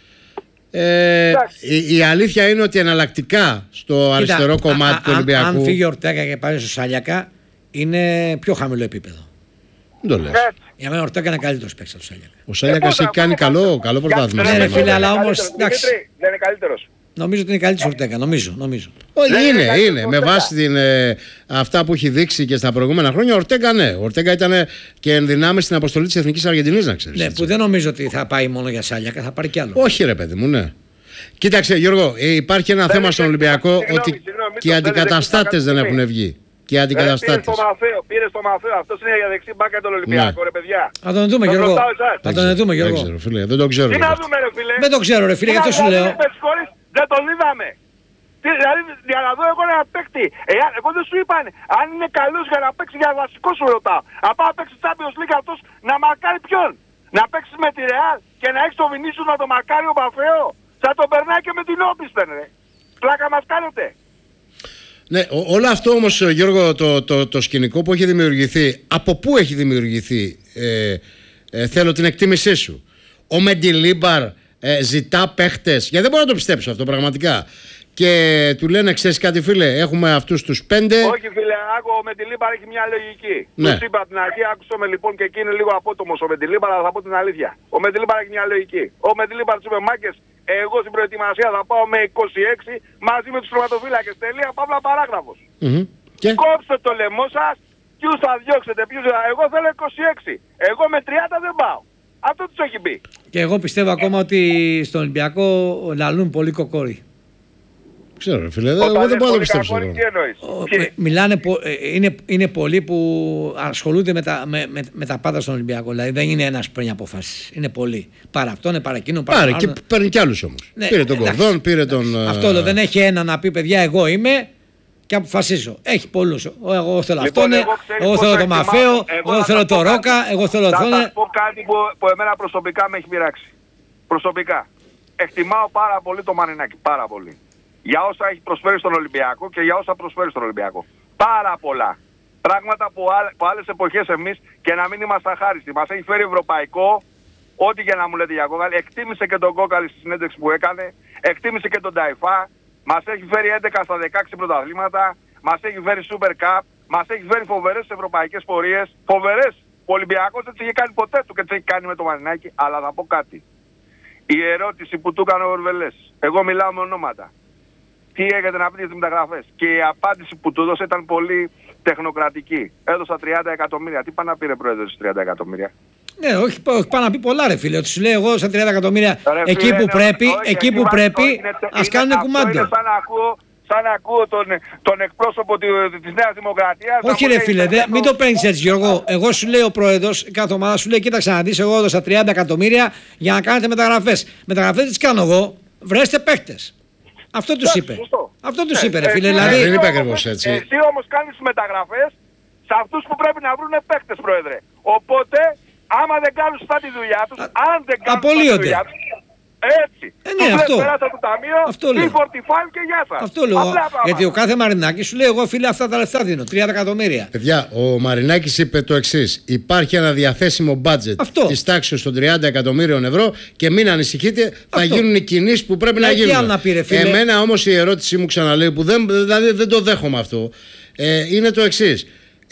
Η αλήθεια είναι ότι εναλλακτικά στο αριστερό κομμάτι του Ολυμπιακού. Αν φύγει ο Ορτέγκα και πάει στο Σάλιακα, είναι πιο χαμηλό επίπεδο. Δεν το λες. Για μένα ο Ορτέγκα είναι καλύτερος παίκτης από τον Σάλιακα. Ο Σάλιακας έχει κάνει καλό πρωτάθλημα. Ναι, φίλε, αλλά όμως. Εντάξει. Δεν είναι καλύτερος. Νομίζω ότι είναι καλύτερος Ορτέγκα, νομίζω. Όχι, είναι. Με βάση αυτά που έχει δείξει και στα προηγούμενα χρόνια, ο Ορτέγκα ναι. Ο Ορτέγκα ήταν και ενδυνάμει στην αποστολή της Εθνικής Αργεντινής, να ξέρεις. Ναι, που δεν νομίζω ότι θα πάει μόνο για Σάλιακα, θα πάρει κι άλλο. Όχι, ρε παιδί μου, ναι. Κοίταξε, Γιώργο, υπάρχει ένα θέμα στον Ολυμπιακό ότι και οι αντικαταστάτες δεν έχουν βγει. Και οι αντικαταστάτες. Πήρε στο Μαφέο, αυτός είναι για δεξί μπάκα τον Ολυμπιακό, ρε παιδιά. Θα τον δούμε, Γιώργο. Δεν ξέρω, φίλε, δεν το ξέρω. Τι να δούμε, ρε φίλε. Δεν το ξέρω, ρε φίλε, γι' αυτό σου λέω. Δεν τον είδαμε. Δηλαδή, για να δω εγώ ένα παίκτη. Εγώ δεν σου είπαν, αν είναι καλός για να παίξει για βασικό σου ρωτάω. Απά να παίξει Champions League αυτός να μαρκάρει ποιον? Να παίξει με τη Real και να έχει το Βινίσιους να το μαρκάρει ο Μαφέο. Θα τον περνάει και με την Όπισθεν, ρε. Πλάκα μας κάνετε. Ναι, όλο αυτό όμως, Γιώργο, το σκηνικό που έχει δημιουργηθεί, από πού έχει δημιουργηθεί, θέλω την εκτίμησή σου. Ο Μεντιλίμπαρ ζητά παίχτες, γιατί δεν μπορώ να το πιστέψω αυτό πραγματικά. Και του λένε, ξέρεις κάτι φίλε, έχουμε αυτούς τους 5. Όχι φίλε, ο Μεντιλίμπαρ έχει μια λογική. Ναι. Τους είπα από την αρχή, άκουσα με λοιπόν και εκεί είναι λίγο απότομος ο Μεντιλίμπαρ, αλλά θα πω την αλήθεια. Ο Μεντιλίμπαρ έχει μια λογική. Ο Μεντιλίμπαρ τους είπε, μάκες, εγώ στην προετοιμασία θα πάω με 26 μαζί με τους τροματοφύλακες. Τελεία, παύλα, παράγραφος. Και? Κόψτε το λαιμό σας, ποιους θα διώξετε, εγώ θέλω 26. Εγώ με 30 δεν πάω. Αυτό τους έχει πει. Και εγώ πιστεύω ακόμα ότι στον Ολυμπιακό λαλούν πολύ κοκόρι. Ξέρω, φίλε, εγώ δεν μπορώ να το πιστέψω. Μιλάνε, είναι πολλοί που ασχολούνται με τα πάντα στον Ολυμπιακό. Δηλαδή δεν είναι ένας παίρνει αποφάσεις. Είναι πολλοί. Παρά αυτόν, παρά εκείνον. Πάρε και παίρνει κι άλλους όμως. Ναι, πήρε τον Κορδόν, πήρε τον. Αυτό λέω, δεν έχει ένα να πει παιδιά, εγώ είμαι και αποφασίζω. Έχει πολλούς. Εγώ θέλω αυτόν, εγώ θέλω τον Μαφαίο, εγώ θέλω τον Ρόκα, εγώ θέλω τον. Θα πω κάτι που εμένα προσωπικά με έχει πειράξει. Προσωπικά. Εκτιμάω πάρα πολύ το Μαρινάκη. Πάρα πολύ. Για όσα έχει προσφέρει στον Ολυμπιακό και για όσα προσφέρει στον Ολυμπιακό. Πάρα πολλά. Πράγματα που άλλες εποχές εμείς και να μην είμαστε αχάριστοι. Μας έχει φέρει ευρωπαϊκό, ό,τι και να μου λέτε για Κόκαλη. Εκτίμησε και τον Κόκαλη στη συνέντευξη που έκανε. Εκτίμησε και τον Ταϊφά. Μας έχει φέρει 11 στα 16 πρωταθλήματα. Μας έχει φέρει Super Cup. Μας έχει φέρει φοβερές ευρωπαϊκές πορείες. Φοβερές. Ο Ολυμπιακός δεν τις είχε κάνει ποτέ του και τις έχει κάνει με το Μαρινάκη. Αλλά θα πω κάτι. Η ερώτηση που του έκανε ο Ορβελές. Εγώ μιλάω με ονόματα. Τι έχετε να πείτε για τις μεταγραφές. Και η απάντηση που του έδωσε ήταν πολύ τεχνοκρατική. Έδωσα 30 εκατομμύρια. Τι πάνε να πει ρε πρόεδρε στις 30 εκατομμύρια. Ναι, όχι πάνω να πει πολλά ρε φίλε. Ότι σου λέει εγώ στα 30 εκατομμύρια εκεί που πρέπει, ας κάνουν κουμάντο. Σαν να ακούω τον εκπρόσωπο της Νέας Δημοκρατίας. Όχι ρε φίλε, μην το παίρνεις έτσι Γιώργο. Εγώ σου λέει ο πρόεδρος, κάθε ομάδα σου λέει κοίταξε να δεις, εγώ έδωσα 30 εκατομμύρια για να κάνετε μεταγραφές. Μεταγραφές τις κάνω εγώ, βρέστε παίχτες. Αυτό τους είπε. Αυτό τους είπε ρε φίλε. Δηλαδή δεν είπε ακριβώς έτσι. Εσύ όμως κάνεις μεταγραφές σε αυτούς που πρέπει να βρουν παίχτες πρόεδρε. Οπότε άμα δεν κάνουν σωστά τη δουλειά τους, αν δεν κάνουν σωστά τη δουλειά τους, έτσι. Ναι, αυτό. Πέρασα το ταμείο, ή 45 και γεια σας. Αυτό λέω. Γιατί ο κάθε Μαρινάκη σου λέει: εγώ φίλε, αυτά τα λεφτά δίνω. 30 εκατομμύρια. Παιδιά, ο Μαρινάκης είπε το εξής: υπάρχει ένα διαθέσιμο budget της τάξης των 30 εκατομμύριων ευρώ και μην ανησυχείτε, θα γίνουν οι κινήσεις που πρέπει να γίνουν. Εμένα όμως η ερώτησή μου, ξαναλέω, που δηλαδή δεν το δέχομαι αυτό, είναι το εξής.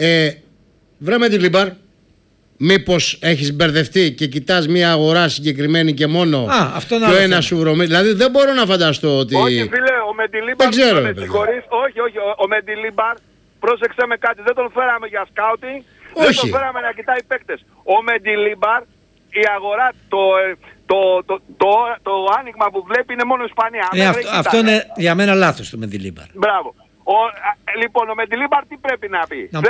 Βρε Μεντιλίμπαρ. Μήπως έχεις μπερδευτεί και κοιτάς μια αγορά συγκεκριμένη και μόνο το ένα σου βρωμί. Δηλαδή δεν μπορώ να φανταστώ ότι. Όχι φίλε, ο Μεντιλίμπαρ. Δεν ξέρω. Όχι, ο Μεντιλίμπαρ, πρόσεξε με κάτι. Δεν τον φέραμε για σκάουτινγκ. Δεν τον φέραμε να κοιτάει παίκτες. Ο Μεντιλίμπαρ, η αγορά, το άνοιγμα που βλέπει είναι μόνο η Ισπανία. Αυτό είναι για μένα λάθος του Μεντιλίμπαρ. Μπράβο. Λοιπόν, ο Μεντιλίμπαρ τι πρέπει να πει. Να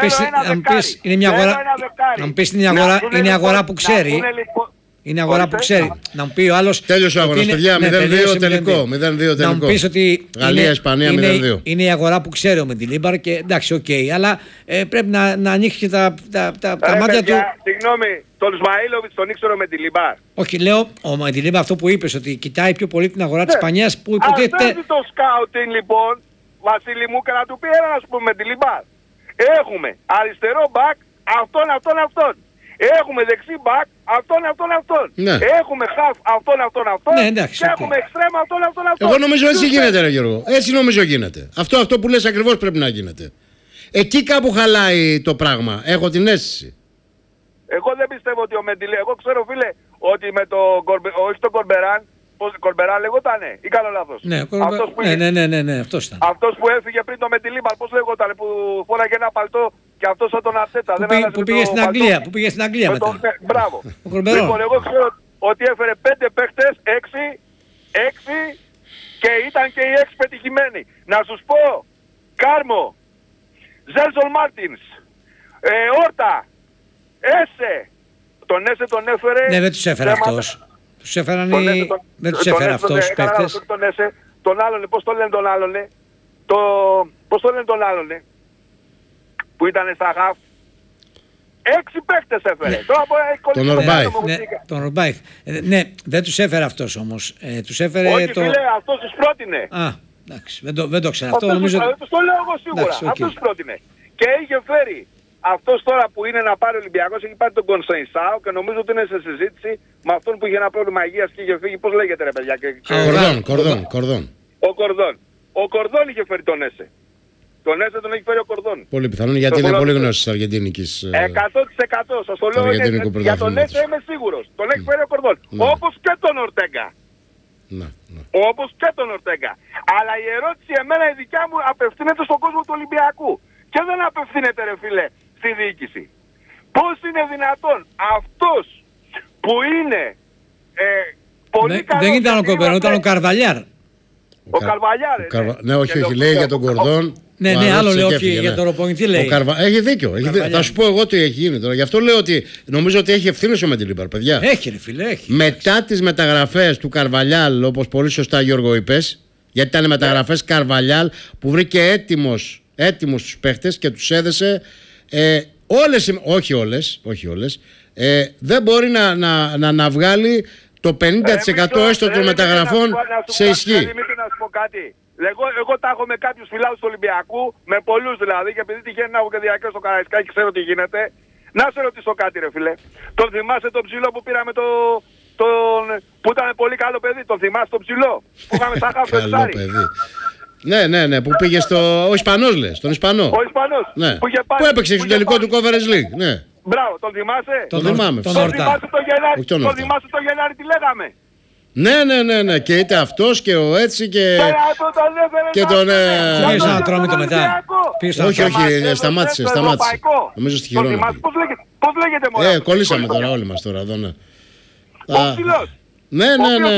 μου πεις είναι αγορά που ξέρει. Είναι αγορά που ξέρει. Να μου πει ο άλλος. Τέλειωσε ο αγώνας, παιδιά. 0-2 τελικό. Να μου πεις ότι Γαλλία-Ισπανία 0-2. Είναι η αγορά που ξέρει ο Μεντιλίμπαρ και εντάξει, οκ. Αλλά πρέπει να ανοίξει και τα μάτια του. Συγγνώμη, τον Ισμαήλοβιτς τον ήξερε ο Μεντιλίμπαρ. Όχι, λέω ο Μεντιλίμπαρ αυτό που είπες, ότι κοιτάει πιο πολύ την αγορά της Ισπανίας που υποτίθεται. Αυτό το σκάουτινγκ λοιπόν. Βασίλη μου, και να του πει ένα να σου πούμε Μεντιλίμπαρ. Έχουμε αριστερό μπακ αυτόν. Έχουμε δεξί μπακ αυτόν. Ναι. Έχουμε χαφ αυτόν. Ναι, εντάξει, και έχουμε εξτρέμα αυτόν. Εγώ νομίζω έτσι γίνεται ρε Γιώργο. Έτσι νομίζω γίνεται. Αυτό που λες ακριβώς πρέπει να γίνεται. Εκεί κάπου χαλάει το πράγμα. Έχω την αίσθηση. Εγώ δεν πιστεύω ότι ο Μεντιλίμπαρ. Εγώ ξέρω φίλε ότι με τον Κορμπεράν. Κορμπερά λεγότανε ή κάνω λάθος. Ναι, αυτός ήταν. Αυτός που έφυγε πριν το Μεντιλίμπαρ, πώς λεγότανε, που φόραγε ένα παλτό και αυτός σαν τον Αρτέτα. Που πήγε στην Αγγλία μετά. Μπράβο. Λοιπόν, εγώ ξέρω ότι έφερε 5 παίχτες, 6 και ήταν και οι 6 πετυχημένοι. Να τους πω, Κάρμο, Ζέλσον Μάρτινς, Όρτα, Έσε. Τον Έσε τον έφερε. Ναι, δεν τους έφερε αυτός. Τους έφεραν δεν τους έφερε αυτός τους παίκτες. Τον άλλον, πώς το λένε τον άλλον, που ήταν στα χαφ. 6 παίκτες έφερε. Τον Ορμπάιθ. Τον Ορμπάιθ. Ναι, δεν τους έφερε αυτός όμως. Τους έφερε όχι φίλε, αυτός τους πρότεινε. Εντάξει, δεν το ξέρω αυτό. Νομίζω... Το λέω εγώ σίγουρα. Αυτός πρότεινε. Και είχε φέρει αυτός τώρα που είναι να πάρει ο Ολυμπιακός, έχει πάρει τον Κονσεϊσάο και νομίζω ότι είναι σε συζήτηση με αυτόν που είχε ένα πρόβλημα υγείας και είχε φύγει. Πώς λέγεται ρε παιδιά? Κορδόν. Ο Κορδόν είχε φέρει τον Έσε. Τον Έσε τον έχει φέρει ο Κορδόν. Πολύ πιθανόν γιατί είναι πολύ γνώση της Αργεντίνικης. 100% σας το λέω. Για τον Έσε είμαι σίγουρος. Τον έχει φέρει ο Κορδόν. Όπως και τον Ορτέγκα. Όπως και τον Ορτέγκα. Αλλά η ερώτηση εμένα η δικιά μου απευθύνεται στον κόσμο του Ολυμπιακού. Και δεν απευθύνεται ρε φίλε στη διοίκηση. Πώς είναι δυνατόν αυτός που είναι πολύ καλός... Δεν ήταν ο Κοπερό, ήταν ο Καρβαλιάρ. Ο Καρβαλιάρ. Ναι, όχι, λέει για τον Κορδόν. Ναι, άλλο λέω, όχι για τον Ροπονητή λέει. Έχει δίκιο. Θα σου πω εγώ τι έχει γίνει τώρα. Γι' αυτό λέω ότι νομίζω ότι έχει ευθύνη ο Μεντιλίμπαρ, παιδιά. Έχει, ρε φίλε, έχει. Μετά τις μεταγραφές του Καρβαλιάλ, όπως πολύ σωστά Γιώργο είπες, γιατί ήταν μεταγραφές Καρβαλιάλ που βρήκε έτοιμους τους παίχτες και τους έδεσε όχι όλες, δεν μπορεί να βγάλει το 50% έστω των μεταγραφών σε ισχύ. Να σου πω κάτι. Εγώ τα έχω με κάποιους φιλάδους του Ολυμπιακού, με πολλούς δηλαδή, και επειδή τυχαίνει να έχω και διαρκές στο Καραϊσκάκι, ξέρω τι γίνεται. Να σε ρωτήσω κάτι ρε φίλε. Τον θυμάσαι τον ψηλό που πήραμε που ήταν πολύ καλό παιδί? Τον θυμάσαι τον ψηλό που είχαμε σαν χάφο εξάρι? Ναι, που πήγε ο Ισπανός λες, τον Ισπανό. Ο Ισπανός, ναι. Που έπαιξε στο τελικό του Conference League, ναι. Μπράβο, τον θυμάσαι? Τον θυμάμαι. Τον θυμάσαι το Γενάρη τι λέγαμε? Ναι, και είτε αυτός και ο έτσι και τον... Πήγες να τρώμε το μετά. Όχι, σταμάτησε. Νομίζω στη χειρόνα. Πώς λέγεται μωρέ? Κολλήσαμε τώρα όλοι μας τώρα εδώ, ναι. Ο ψηλός. Ναι.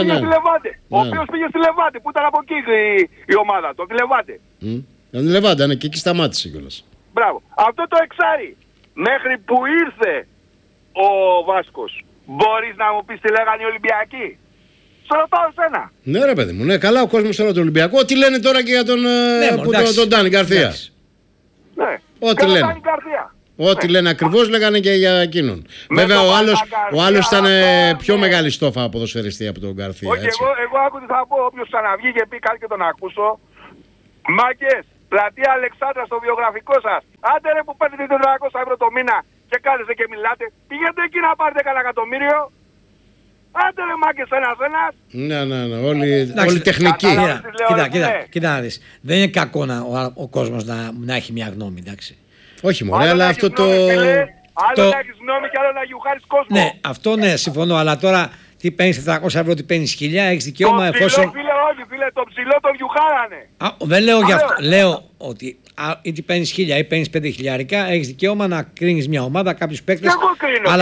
Ο οποίος πήγε στη Λεβάντε, που ήταν από εκεί η ομάδα, τον Λεβάντε. Τον Λεβάντε, ναι, και εκεί σταμάτησε κιόλας. Μπράβο. Αυτό το εξάρι, μέχρι που ήρθε ο Βάσκος, μπορείς να μου πεις τι λέγανε οι Ολυμπιακοί? Σε ρωτάω εσένα. Ναι ρε παιδί μου, ναι, καλά ο κόσμος τώρα του Ολυμπιακού. Ό,τι λένε τώρα και για τον Ντάνι Γκαρθία. Ναι, ό,τι λένε. Ό,τι λένε ακριβώς λέγανε και για εκείνον. Βέβαια ο άλλος ήταν πιο μεγάλη στόφα ποδοσφαιριστή από τον Γκαρθία. Όχι, εγώ άκου τι θα πω, όποιος ξαναβγεί και πει κάτι και τον ακούσω. Μάγκες, πλατεία Αλεξάνδρα στο βιογραφικό σας. Άντε ρε που παίρνετε 400 ευρώ το μήνα και κάθεστε και μιλάτε. Πηγαίνετε εκεί να πάρετε κανένα εκατομμύριο. Άντε ρε μάγκες ένας. Ναι, όλοι τεχνικοί. Κοίτα να δεις. Δεν είναι κακό ο κόσμος να έχει μια γνώμη, εντάξει. Όχι μωρέ, αλλά αυτό το... Άλλο να έχεις γνώμη και άλλο να γιουχάρεις κόσμο. Ναι, αυτό ναι, συμφωνώ, αλλά τώρα τι παίρνεις 400 ευρώ, τι παίρνεις 1000, έχεις δικαίωμα εφόσον... Φίλε, το ψηλό τον γιουχάρανε. Δεν λέω γι' αυτό, λέω ότι είτε παίρνεις 1000 ή παίρνεις 5.000, έχεις δικαίωμα να κρίνεις μια ομάδα, κάποιους παίκτες, αλλά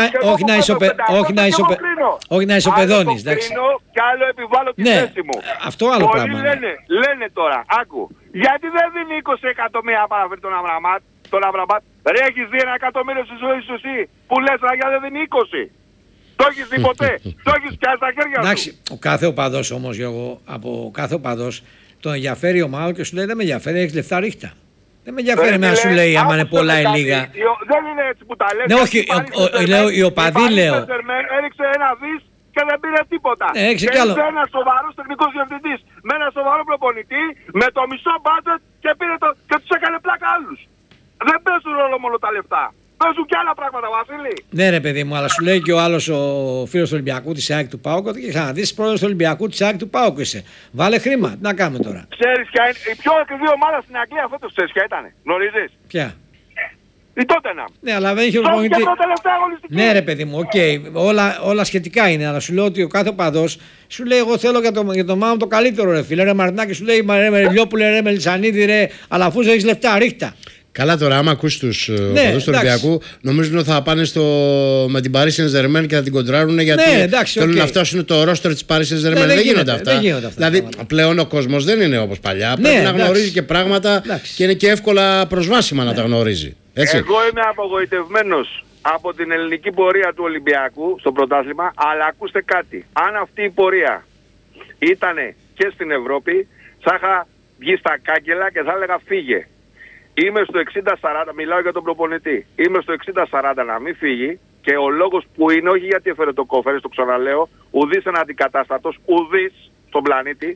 όχι να ισοπεδώνεις. Άλλο κρίνω και άλλο επιβάλλω τη θέση μου. Αυτό άλλο πράγμα. Λένε τώρα, άκου, γιατί δεν δίνει 20 εκατομμύρια παραφέρει τον Αβραμπάτ? Ρε έχεις δει 1 εκατομμύριο στη ζωή σου εσύ που λες γιατί δεν δίνει 20? Το έχεις δει ποτέ? Το έχεις πιάσει στα χέρια σου? Εντάξει, ο κάθε οπαδός όμως, Γιώργο, από κάθε οπαδός τον ενδιαφέρει η ομάδα και σου λέει δεν με ενδιαφέρει, έχεις λεφτά ρίχτα. Δεν με ενδιαφέρει να σου λέει άμα είναι πολλά ή λίγα. Δεν είναι έτσι που τα λες. Ναι, όχι, λέω οι οπαδοί λέω. Έριξε ένα δις και δεν πήρε τίποτα. Και έριξε ένα σοβαρός τεχνικός διευθυντής με ένα σοβαρό προπονητή με το μισό μπάτζετ και τους έκανε πλάκα άλλους. Δεν παίζουν ρόλο μόνο τα λεφτά. Παίζουν και άλλα πράγματα, Βασίλη. Ναι, ρε παιδί μου, αλλά σου λέει και ο άλλος ο φίλος του Ολυμπιακού της ΑΕΚ του ΠΑΟΚ ότι ξαναδείς πρόεδρος του Ολυμπιακού της ΑΕΚ του ΠΑΟΚ είσαι. Βάλε χρήμα, τι να κάνουμε τώρα. Ξέρεις ποια είναι η πιο ακριβή ομάδα στην Αγγλία φέτος, ξέρεις ποια ήταν? Γνωρίζεις? Ποια? Η Τότεναμ. Ναι, αλλά δεν είχε προπονητή. Ναι, ρε παιδί μου, όλα σχετικά είναι. Αλλά σου λέω ότι ο κάθε οπαδός σου λέει: εγώ θέλω για το μάμα το καλύτερο, ρε φίλε. Ρε Μαρτινάκη σου λέει: ρε Μελιόπουλε, ρε Μελισανίδη, ρε, αλλά αφού έχεις λεφτά, ρίχτα. Καλά τώρα, άμα ακούσει τους οπαδούς του Ολυμπιακού, νομίζουν ότι θα πάνε με την Paris Saint-Germain και θα την κοντράρουν γιατί θέλουν να φτάσουν το ρόστερ της Paris Saint-Germain. Δεν γίνονται αυτά. Δηλαδή πλέον ο κόσμος δεν είναι όπως παλιά. Πρέπει να γνωρίζει και πράγματα και είναι και εύκολα προσβάσιμα να τα γνωρίζει. Εγώ είμαι απογοητευμένος από την ελληνική πορεία του Ολυμπιακού στο πρωτάθλημα, αλλά ακούστε κάτι. Αν αυτή η πορεία ήταν και στην Ευρώπη, θα είχα βγει στα κάγκελα και θα έλεγα φύγε. Είμαι στο 60-40, μιλάω για τον προπονητή. Είμαι στο 60-40 να μην φύγει και ο λόγος που είναι, όχι γιατί έφερε το κόφερες, το ξαναλέω, ουδής ένα αντικατάστατος, ουδής στον πλανήτη,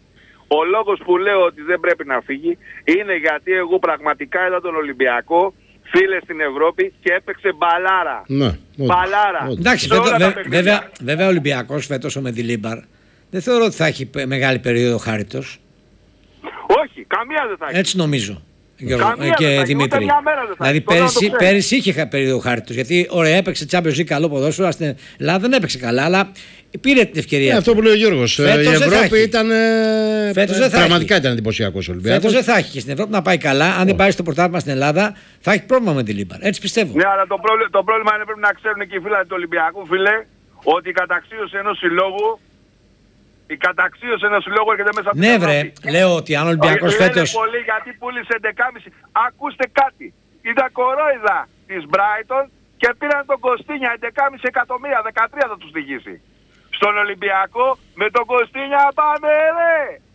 Ο λόγος που λέω ότι δεν πρέπει να φύγει είναι γιατί εγώ πραγματικά είδα τον Ολυμπιακό, φίλε, στην Ευρώπη και έπαιξε μπαλάρα. Ναι, μπαλάρα. Εντάξει, βέβαια ο Ολυμπιακός φέτος ο Μεντιλίμπαρ δεν θεωρώ ότι θα έχει μεγάλη περίοδο χάριτος. Όχι, καμία δεν θα έχει. Έτσι νομίζω. Γιώργο και Δημήτρη. Δηλαδή πέρυσι είχε περίοδο χάριτος. Γιατί ωραία έπαιξε Champions League καλό ποδόσφαιρο, στην Ελλάδα δεν έπαιξε καλά, αλλά πήρε την ευκαιρία. Αυτό που λέει ο Γιώργος. Η Ευρώπη ήταν. Πραγματικά ήταν εντυπωσιακός ο Ολυμπιακός. Φέτος δεν θα έχει και στην Ευρώπη να πάει καλά. Αν δεν πάει στο πρωτάθλημα στην Ελλάδα, θα έχει πρόβλημα με τη Λίμπαρ. Έτσι πιστεύω. Ναι, αλλά το πρόβλημα είναι πρέπει να ξέρουν και οι φίλοι του Ολυμπιακού, φίλε, ότι η καταξίωση ενός συλλόγου. Η καταξίωση ενός συλλόγου έρχεται μέσα από την Ευρώπη. Ναι, βρε, λέω ότι αν ο Ολυμπιακός φέτος. Πολύ γιατί πούλησε 11,5. Ακούστε κάτι. Είδα κορόιδα της Brighton και πήραν τον Κωστίνια 11,5 εκατομμύρια. 13 θα τους στοιχήσει. Στον Ολυμπιακό με τον Κωστίνια πάμε ρε.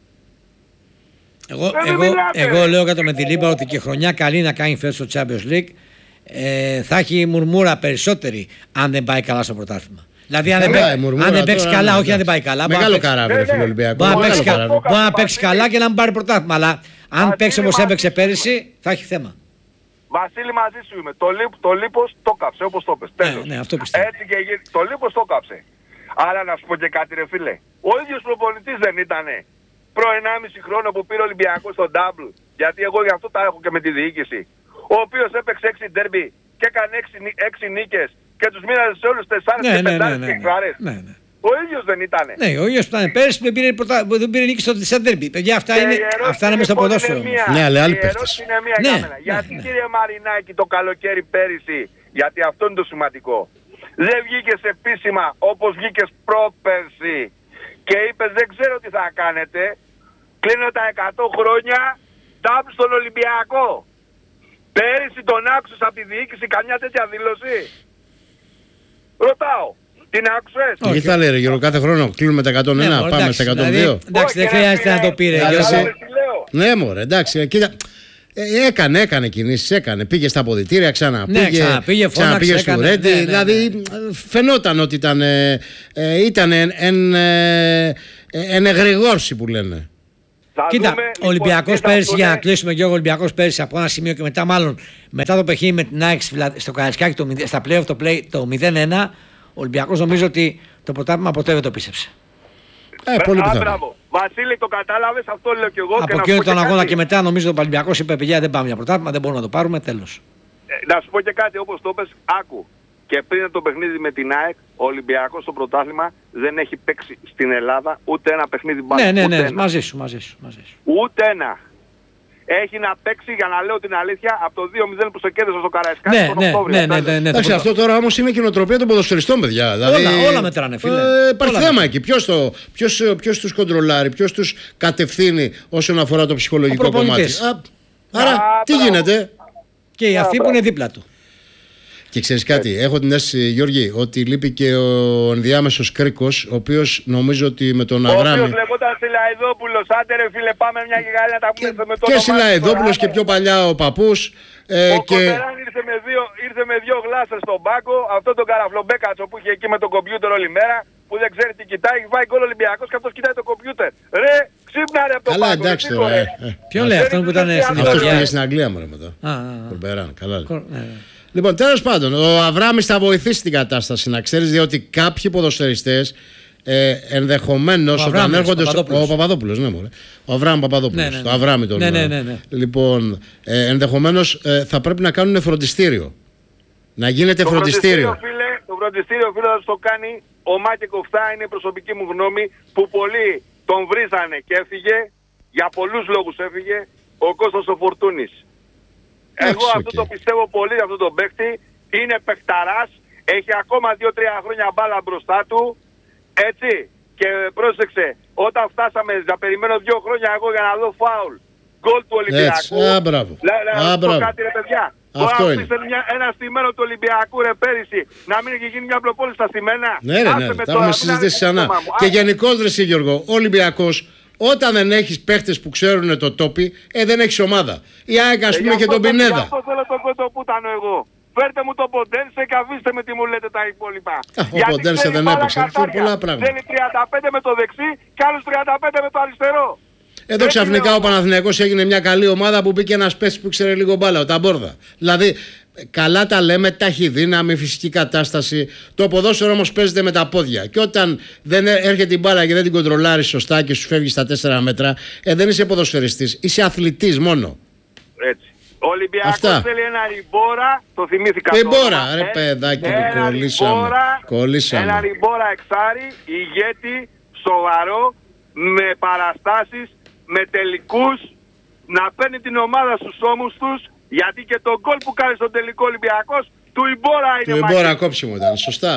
Εγώ λέω για το Μεντιλίμπαρ ότι και χρονιά καλή να κάνει φέτος στο Champions League θα έχει μουρμούρα περισσότερη αν δεν πάει καλά στο πρωτάθλημα. Δηλαδή αν δεν παίξει καλά, όχι αν δεν πάει καλά. Μεγάλο καράβι ρε φίλε Ολυμπιακό. Μπορεί να παίξει καλά και να μην πάρει πρωτάθλημα. Αλλά αν παίξει όπως έπαιξε πέρυσι θα έχει θέμα. Βασίλη, μαζί σου είμαι. Το λίπος το κάψε όπως το πες. Ναι, αυτό πιστεύω. Έτσι και το λίπος το κάψε. Άρα να σου πω και κάτι ρε φίλε. Ο ίδιος προπονητής δεν ήτανε προ 1,5 χρόνο που πήρε ο Ολυμπιακός στον double. Γιατί εγώ γι' αυτό τα έχω και με τη διοίκηση. Ο οποίος έπαιξε 6 ντέρμπι και έκανε 6 νίκες και τους μοίραζε σε όλους 4 και 5 και χαρές. Ο ίδιος δεν ήτανε. Ναι, ο ίδιος που ήταν πέρυσι που δεν πήρε νίκη στο ντέρμπι. Παιδιά, αυτά είναι μες στο ποδόσφαιρο. Ναι, αλλά άλλοι παίχτες. Η ερώτηση είναι μία για μένα. Γιατί κύριε Μαρινάκη το καλοκαίρι πέρυσι, γιατί αυτό είναι το σημαντικό, δεν βγήκες επίσημα όπως βγήκες πρόπερσι και είπες δεν ξέρω τι θα κάνετε, κλείνω τα 100 χρόνια τάπ στον Ολυμπιακό. Πέρυσι τον άκουσες από τη διοίκηση καμιά τέτοια δήλωση? Ρωτάω. Την άκουσες? Τι θα λέει ρε Γιώργο, κάθε χρόνο κλείνουμε τα 101, πάμε στα 102. Εντάξει, δεν χρειάζεται να το πήρε. Ναι μωρέ, εντάξει, κοίτα. Έκανε κινήσεις, πήγε στα αποδυτήρια, ξαναπήγε στο Ρέντι. Δηλαδή φαινόταν ότι ήταν εν εγρηγόρση που λένε. Κοίτα, ο Ολυμπιακός πέρυσι, για να κλείσουμε και ο Ολυμπιακός πέρυσι από ένα σημείο και μετά, μάλλον μετά το παιχνίδι με την ΑΕΚ στο Καραϊσκάκι στα play-off το 0-1, ο Ολυμπιακός νομίζω ότι το πρωτάθλημα ποτέ δεν το πίστεψε. Πολύ πιθανό. Βασίλη, το κατάλαβες, αυτό λέω και εγώ. Από εκείνο τον αγώνα και μετά νομίζω ότι ο Ολυμπιακός είπε: παιδιά, δεν πάμε για πρωτάθλημα, δεν μπορούμε να το πάρουμε, τέλος. Να σου πω και κάτι, όπως το είπες, άκου. Και πριν το παιχνίδι με την ΑΕΚ, ο Ολυμπιακός στο πρωτάθλημα δεν έχει παίξει στην Ελλάδα ούτε ένα παιχνίδι μπάλα. Ναι, μαζί σου. Ούτε ένα. Έχει να παίξει, για να λέω την αλήθεια, από το 2-0 που σε κέρδισε στο Καραϊσκάκι τον Οκτώβριο. Ναι. Εντάξει, αυτό τώρα όμως είναι κοινοτροπία των ποδοσφαιριστών, παιδιά. Δηλαδή, όλα μετράνε, φίλε. Υπάρχει θέμα εκεί. Ποιος τους κοντρολάρει, ποιος τους κατευθύνει όσον αφορά το ψυχολογικό κομμάτι. Άρα, τι γίνεται? Και αυτοί που είναι δίπλα του. Και ξέρεις κάτι, έχω την αίσθηση, Γιώργη, ότι λείπει και ο ενδιάμεσος Κρίκος, ο οποίος νομίζω ότι με τον Αβράμι. Ο οποίος λεγόταν Σιλαϊδόπουλος, άντε ρε φίλε, πάμε μια γιγάλη να τα πούμε με τον. Και Σιλαϊδόπουλος και πιο παλιά ο παππούς. Ο Κοντεράν ήρθε με 2 γλάσσες στον πάγκο, αυτό τον καραφλομπέκατσο που είχε εκεί με το κομπιούτερ όλη μέρα, που δεν ξέρει τι κοιτάει, έχει βάλει γκολ Ολυμπιακός και αυτός κοιτάει το κομπιούτερ. Ρε, ξύπνα ρε από το πάγκο. Καλά, εντάξει τώρα. Ποιον λέει, αυτόν που ήταν στην Αυτός πήγε στην Αγγλία μου μετά. Τον Περάν, καλά. Λοιπόν, τέλος πάντων, ο Αβράμις θα βοηθήσει την κατάσταση, να ξέρεις, διότι κάποιοι ποδοσφαιριστές ενδεχομένως όταν έρχονται. Ο Παπαδόπουλος, ναι, μωρέ. Ο Αβράμ Παπαδόπουλος. Το Αβράμι τον. Ναι. Λοιπόν, ενδεχομένως θα πρέπει να κάνουν φροντιστήριο. Να γίνεται φροντιστήριο. Το φροντιστήριο, φίλε, θα το κάνει ο Μάκη Κοφτά, είναι η προσωπική μου γνώμη, που πολλοί τον βρίζανε και έφυγε. Για πολλούς λόγους έφυγε. Ο Κώστας ο Φορτούνης. Εγώ αυτό το πιστεύω πολύ, αυτό τον παίκτη. Είναι παιχταράς, έχει ακόμα 2-3 χρόνια μπάλα μπροστά του. Έτσι. Και πρόσεξε, όταν φτάσαμε, να περιμένω 2 χρόνια εγώ για να δω φάουλ. Γκολ του Ολυμπιακού. Μπράβο. Μπράβο. Κάτι ρε παιδιά. Αυτό τώρα είναι. Ένα στημένο του Ολυμπιακού ρε πέρυσι, να μην έχει γίνει μια προπόληση στα στημένα. Ναι, τα έχουμε συζητήσει ξανά. Και γενικώς ρε Γιώργο, ο Ολυμπιακός, όταν δεν έχεις παίχτες που ξέρουν το τόπι, δεν έχεις ομάδα. Η ΑΕΚ, ας πούμε, και τον Πινέδα. Αυτό θέλω τον κοτοπούτανο εγώ. Φέρτε μου τον Ποντένσε και αφήστε με τι μου λέτε τα υπόλοιπα. Ο Ποντένσε δεν έπαιξε. Πολλά πράγματα. Θέλει 35 με το δεξί και άλλους 35 με το αριστερό. Εδώ ξαφνικά ο Παναθηναϊκός έγινε μια καλή ομάδα που μπήκε ένας παίκτης που ξέρει λίγο μπάλα, ο Ταμπόρδα. Δηλαδή, καλά τα λέμε, ταχυδύναμη, φυσική κατάσταση. Το ποδόσφαιρο όμως παίζεται με τα πόδια. Και όταν δεν έρχεται η μπάλα και δεν την κοντρολάρεις σωστά και σου φεύγει στα 4 μέτρα, δεν είσαι ποδοσφαιριστής, είσαι αθλητής μόνο. Έτσι. Ο Ολυμπιακός θέλει ένα Ριμπόρα, το θυμήθηκα. Ριμπόρα, ρε παιδάκι μου, κολλήσαμε. Ένα Ριμπόρα εξάρι, ηγέτη, σοβαρό, με παραστάσεις, με τελικούς, να παίρνει την ομάδα στους ώμους τους, γιατί και το γκολ που κάνει στον τελικό Ολυμπιακός του Ριμπόρα είναι. Του Ριμπόρα κόψιμο ήταν, σωστά.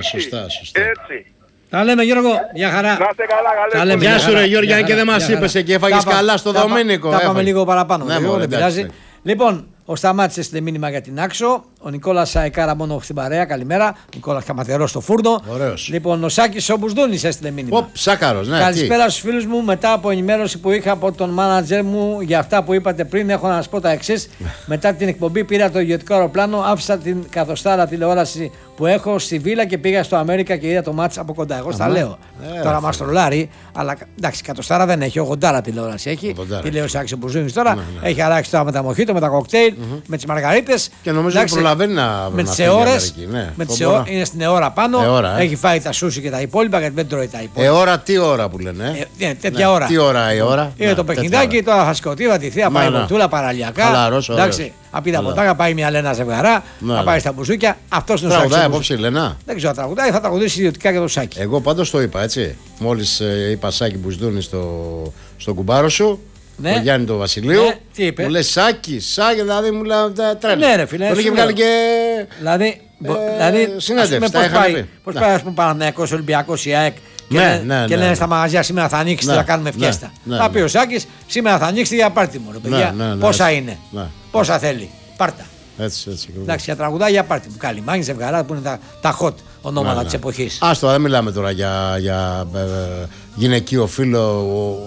Έτσι. Τα λέμε Γιώργο, για χαρά. Να είστε καλά, γεια σου ρε Γιώργη, αν και δεν μας είπες και έφαγες καλά στο Δομήνικο. Τα πάμε λίγο παραπάνω, δεν πειράζει. Λοιπόν, ο Σταμάτης έστειλε μήνυμα για την Άξο. Ο Νικόλας Σαϊκάρα μόνο στην παρέα. Καλημέρα. Νικόλας Καμαθερό στο φούρνο. Ωραίος. Λοιπόν, ο Σάκης ο Μπουσδούνης έστειλε μήνυμα. Σάκαρος, ναι. Καλησπέρα στους φίλους μου. Μετά από ενημέρωση που είχα από τον μάνατζερ μου για αυτά που είπατε πριν, έχω να σας πω τα εξής. Μετά την εκπομπή πήρα το ιδιωτικό αεροπλάνο, άφησα την καθοστάρα τηλεόραση που έχω στη Βίλα και πήγα στο Αμέρικα και είδα το μάτς από κοντά. Εγώ στα λέω. Τώρα μας τρολάρει, αλλά εντάξει, κατοστάρα δεν έχει, 80 τηλεόραση έχει. Τι λέει ο Σάκης ο Μπουσδούνης τώρα. Έχει αλλάξει τώρα με τα μοχίτο, με τα κοκτέιλ, με τις μαργαρίτες. Και νομίζω ότι προλαβαίνει να με τις αιώρες. Είναι στην αιώρα πάνω. Έχει φάει τα σούσι και τα υπόλοιπα γιατί δεν τρώει τα υπόλοιπα. Αιώρα, τι ώρα που λένε. Τέτοια ώρα. Τι ώρα η ώρα. Είναι το παιχνιδάκι, τώρα θα σκοτεί, θα τη θεία, πάει μορτούλα παραλιακά. Εντάξει, απ' τα ποτάκια πάει μια Λένα ζευγαρά, θα πάει στα μπουζούκια. Αυτό είναι ο Σάκης. Τραγουδάει απόψε η Λένα. Δεν ξέρω, τραγουδάει, θα τραγουδήσει ιδιωτικά για το Σάκη. Εγώ πάντως το είπα έτσι. Μόλις είπα Σάκη Μπουσδούνη στο κουμπάρο σου. Ναι. Ο Γιάννη του Βασιλείου. Ναι, τι είπε. Μου λέει Σάκη, δηλαδή μου λέει τρέλα. Ναι, ρε φίλε. Τον είχε βγάλει και. Δηλαδή συνέντευξη. Πώς πάει, ας πούμε, Παναθηναϊκός, Ολυμπιακός, η ΑΕΚ. Και λένε στα μαγαζιά σήμερα θα ανοίξετε να κάνουμε φιέστα. Θα πει ο Σάκης σήμερα θα ανοίξετε για πάρτι μου. Ρε παιδιά, πόσα είναι, πόσα θέλει. Πάρτα. Έτσι. Εντάξει, για τραγουδά για πάρτι μου. Καλημάνι, ζευγαρά που είναι τα hot ονόματα της εποχής. Άστο, δεν μιλάμε τώρα για γυναικείο φίλο.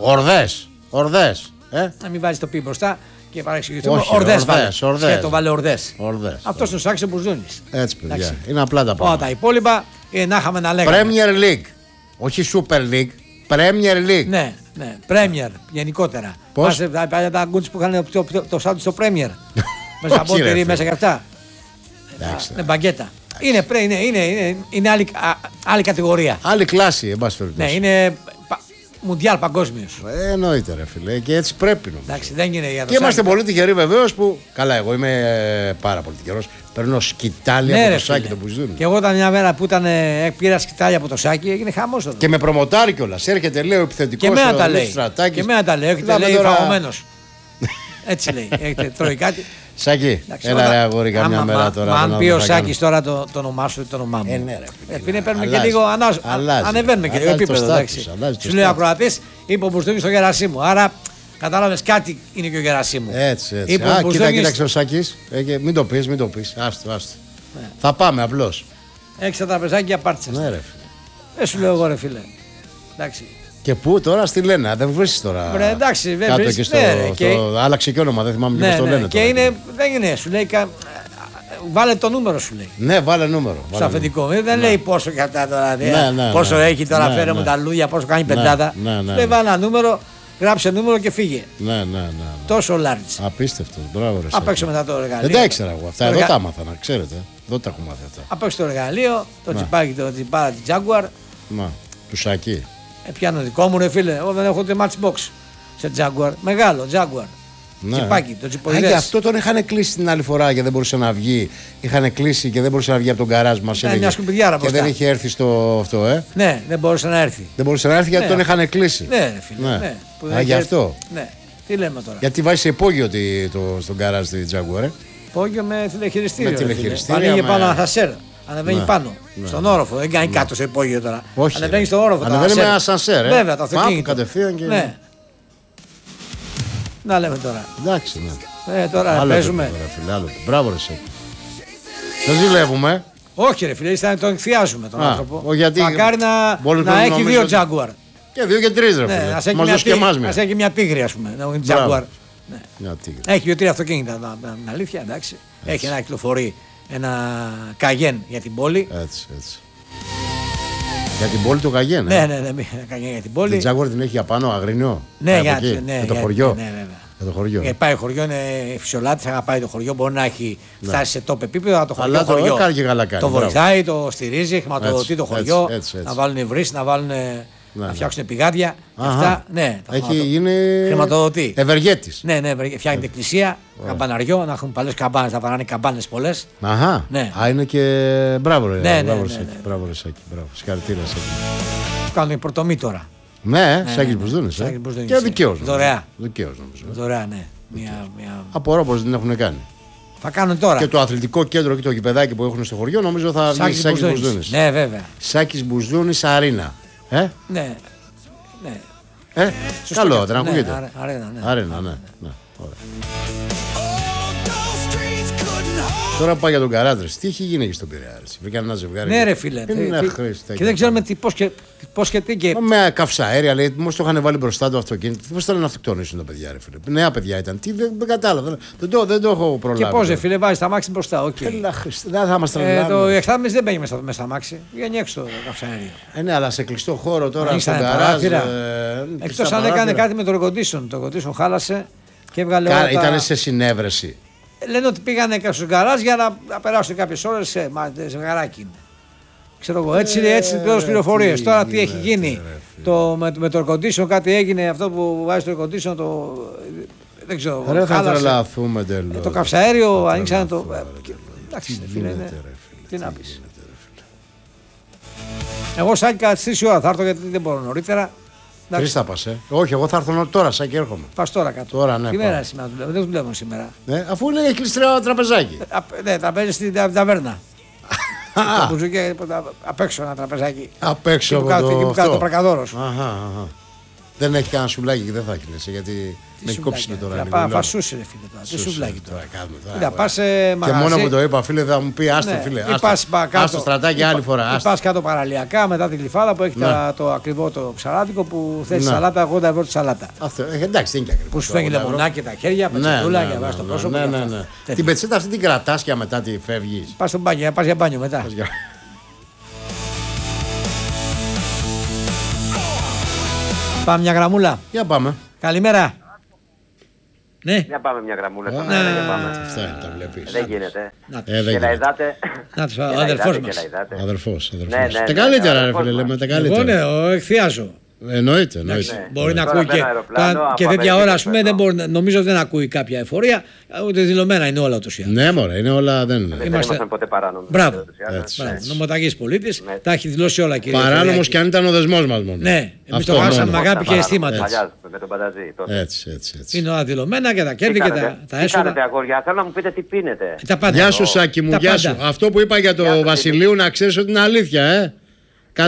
Ορδές. Να μην βάζει το πι μπροστά και παρεξηγηθούμε. Ορδές βάλε. Το βάλε ορδές. Αυτός είναι ο Σάκης ο Μπουσδούνης. Έτσι, παιδιά. Είναι απλά τα πράγματα. Τα υπόλοιπα είναι να είχαμε να λέγαμε. Premier League. Όχι Super League. Premier League. Ναι. Premier γενικότερα. Πώς? Τα γκουτς που είχαν το σάντου στο Premier. Μέσα από τυρί, μέσα και αυτά. Είναι μπαγκέτα. Είναι άλλη κατηγορία. Άλλη κλάση, εν πάση περιπτώσει. Ναι, είναι μουντιάλ παγκόσμιος. Εννοείται ρε φίλε, και έτσι πρέπει νομίζω. Εντάξει, δεν είναι για το και είμαστε πολύ τυχεροί βεβαίως που. Καλά, εγώ είμαι πάρα πολύ τυχερός. Παίρνω σκητάλια από το Σάκη τον Μπουσδούνη. Και εγώ ήταν μια μέρα που πήρα σκητάλια από το Σάκη, έγινε χαμός εδώ. Και με προμοτάρει κιόλας. Έρχεται, λέει ο επιθετικός. Και μένα τα λέει. Και μένα τα λέει. Έχετε λέει φαγωμένος. Έτσι λέει. Έχετε τρώει κάτι. Σάκη, έλα ρε αγόρι καμιά μέρα τώρα. Αν πει ο Σάκης τώρα το όνομά σου ή το όνομά μου. Παίρνουμε και λίγο, ανεβαίνουμε και λίγο επίπεδο. Σου λέει ο ακροατής, είπε ο Μπουσδούνης στο Γερασίμου. Άρα κατάλαβες κάτι είναι και ο Γερασίμου. Έτσι. Κοίταξε ο Σάκης. Μην το πεις. Άστο. Θα πάμε απλώς. Έχεις τα τραπεζάκια πάρτισα. Ναι, ρε φίλε. Σου λέω εγώ ρε φίλε. Εντάξει. Και πού τώρα στη Λένα, δεν βρίσκεις τώρα. Βρε, εντάξει, δεν κάτω και άλλαξε και όνομα, δεν θυμάμαι πώς το λένε. Και δεν είναι, σου λέει. Βάλε το νούμερο σου λέει. Ναι, βάλε νούμερο. Στο αφεντικό. Δεν λέει πόσο κατά τώρα. Πόσο έχει τώρα, φέρε μου τα λούδια, πόσο κάνει πεντάδα. Δεν βάλε ένα νούμερο, γράψε νούμερο και φύγε. Ναι. Τόσο large. Απίστευτο. Μπράβο, ρε. Απ' έξω μετά το εργαλείο. Δεν τα ήξερα εγώ αυτά. Εδώ τα άμαθα, να ξέρετε. Εδώ τα έχω μάθει αυτά. Απ' έξω το εργαλείο, το τσιπάκι, το τσιπάρα τη Jaguar. Του Σάκη. Πιάνω δικό μου ρε φίλε, εγώ δεν έχω ούτε matchbox σε Jaguar, μεγάλο Jaguar. Ναι. Τσιπάκι, το τσιποειδές. Γι' αυτό τον είχαν κλείσει την άλλη φορά και δεν μπορούσε να βγει. Είχαν κλείσει και δεν μπορούσε να βγει από τον γκαράζ μας. Μια σκουπιδιάρα και δεν είχε έρθει στο αυτό, Ναι, δεν μπορούσε να έρθει. Δεν μπορούσε να έρθει γιατί τον είχαν κλείσει. Ναι, ρε φίλε. Ναι. Γι' αυτό. Ναι. Τι λέμε τώρα. Γιατί βάζει υπόγειο στον γκαράζ τη Jaguar. Υπόγειο με τηλεχειριστήριο. Με τηλεχειριστήριο. Ανοίγει πάνω ασανσέρ. Ανεβαίνει πάνω. Στον όροφο. Δεν κάνει κάτω σε υπόγειο τώρα. Όχι. Ανεβαίνει στον όροφο. Ανεβαίνει με ασανσέρ. Βέβαια, το αυτοκίνητο. Κατευθείαν και. Ναι. Να λέμε τώρα. Εντάξει, ναι. Τώρα παίζουμε. Μπράβο, ρε Σάκη. Δεν ζηλεύουμε. Όχι, ρε φίλε, τον εκθιάζουμε τον άνθρωπο. Γιατί μακάρι να έχει δύο Jaguar. Και δύο και τρεις, ρε φίλε. Μας δώσει και εμάς μια. Ας έχει μια τίγρη, ας πούμε. Jaguar. Έχει δύο-τρία αυτοκίνητα. Είναι αλήθεια, εντάξει. Έχει ένα κυκλοφορεί. Ένα καγέν για την πόλη. Έτσι. Για την πόλη του Καγέν. Ναι, για την πόλη. Την Τζάγκουαρ την έχει για πάνω Αγρίνιο. Ναι, για το χωριό. Για το χωριό. Πάει χωριό, είναι φυσιολάτη, αγαπάει το χωριό. Μπορεί να έχει φτάσει σε top επίπεδο, αλλά το χωριό. Αλλά το κάνει και καλά κάνει. Το βοηθάει, το στηρίζει, χρηματοδοτεί το χωριό. Να βάλουν βρύση, να φτιάξουν πηγάδια. Αυτά, ναι. Έχει γίνει χρηματοδοτεί. Ευεργέτης. Ναι, φτιάχνει εκκλησία, καμπαναριό, να έχουν παλιέ καμπάνες, να παράνε καμπάνες πολλές. Αχα. Είναι και μπράβο, ρε. Μπράβο, Σάκη. Συγχαρητήρια, Σάκη. Κάνουν πρωτομή τώρα. Ναι, Σάκης Μπουσδούνης. Και δικαίως. Δωρεά. Δικαίως νομίζω. Δωρεά, ναι. Απορώ πως δεν έχουν κάνει. Θα κάνουν τώρα. Και το αθλητικό κέντρο και το γηπεδάκι που έχουν στο χωριό νομίζω θα βγει Σάκης Μπουσδούνης. Ναι, βέβαια. Σάκης Μπουσδούνης Αρίνα. Ναι. Καλό, δεν ακούγεται. Αρένα, ναι. Τώρα πάει για τον Καράτρες. Τι έχει γίνει εκεί στον Πειραιά? Βρήκαν ένα ζευγάρι. Ναι, ρε φίλε. Και δεν ξέρουμε πώς και τι και. Με καυσαέρια, λέει, μόλις το είχαν βάλει μπροστά το αυτοκίνητο. Πώς θέλουν να αυτοκτονήσουν τα παιδιά, ρε φίλε. Νέα παιδιά ήταν. Τι, δεν κατάλαβα. Δεν το έχω προλάβει. Και πώς, ρε φίλε, βάζει τα μάξι μπροστά. Δεν θα μας τραβάνε. Το εξάμεινο δεν μπαίνει μέσα στα μάξι. Βγαίνει έξω το καυσαέριο. Ναι, αλλά σε κλειστό χώρο τώρα στον γκαράζ. Εκτός αν έκανε κάτι με το air-condition. Το air-condition χάλασε και έβγαλε. Ήταν σε συνέβρεση. Λένε ότι πήγανε στο γκαράζ για να περάσουν κάποιες ώρες σε ζευγαράκι. Ξέρω εγώ, έτσι πλέον πληροφορίες. Τώρα τι έχει γίνει με το air-condition, κάτι έγινε αυτό που βάζει το air-condition. Δεν ξέρω. Δεν θα τρελαθούμε τελώς. Το καυσαέριο ανοίξανε το. Εντάξει, φίλε. Τι να πεις. Εγώ Σάκη κατά τις 3 ώρα θα έρθω γιατί δεν μπορώ νωρίτερα. 3 θα πας, Όχι, εγώ θα έρθω τώρα, Σάκη, έρχομαι. Πας τώρα κάτω. Τώρα, ναι. Τι μέρα σήμερα δουλεύω, δεν δουλεύω σήμερα. Ναι, αφού είναι κλειστρό τραπεζάκι. Ναι, θα παίζει στην ταβέρνα. Το μπουζούκι απ' έξω ένα τραπεζάκι. Απ' έξω από το αυτό. Το Πρακαδόρος. Δεν έχει κανένα σουβλάκι και δεν θα έχει, γιατί με έχει κόψει τώρα. Θα φασούσε, ρε φίλε, τώρα. Τι σουβλάκι τώρα. Και μόνο που το είπα, φίλε, θα μου πει άστο, φίλε. Άστο στρατάκι άλλη φορά. Πας κάτω παραλιακά μετά την Γλυφάδα που έχει το ακριβό το ψαράδικο που θες σαλάτα, 80 ευρώ τη σαλάτα. Εντάξει, δεν είναι και ακριβό. Που σου φέρνει λεμονάκι τα χέρια, πετσετούλα και βάζει το πρόσωπο. Την πετσέτα αυτή την κρατάς και μετά τη φεύγεις. Πας στο μπάνιο, πας για μπάνιο μετά. Πάμε μια γραμμούλα. Για πάμε. Καλημέρα. Ναι. Για πάμε μια γραμμούλα. Αυτά είναι, τα βλέπεις. Δεν γίνεται. Γελαϊδάτε. Να τους, ο αδερφός μας. Αδερφός. Τα καλύτερα, ρε φίλε, λέμε τα καλύτερα. Εγώ εκθιάζω. Εννοείται. Μπορεί να ακούει και τέτοια ώρα, ας πούμε, νομίζω δεν ακούει κάποια εφορία, ούτε δηλωμένα είναι όλα ούτως ή άλλως. Ναι, μωρέ, είναι όλα. Δεν ήμασταν ποτέ παράνομοι. Μπράβο. Νομοταγής πολίτης, τα έχει δηλώσει όλα, κύριε. Παράνομος και αν ήταν ο δεσμός μας μόνο. Ναι, εμείς το χάσαμε με αγάπη και αισθήματα. Έτσι. Είναι όλα δηλωμένα και τα κέρδη και τα έσοδα. Τι κάνετε, αγόρια, θέλω να μου πείτε τι πίνετε. Γεια σου, Σάκη μου, γεια σου. Αυτό που είπα για το Βασιλείου να ξέρεις ότι είναι αλήθεια, 100%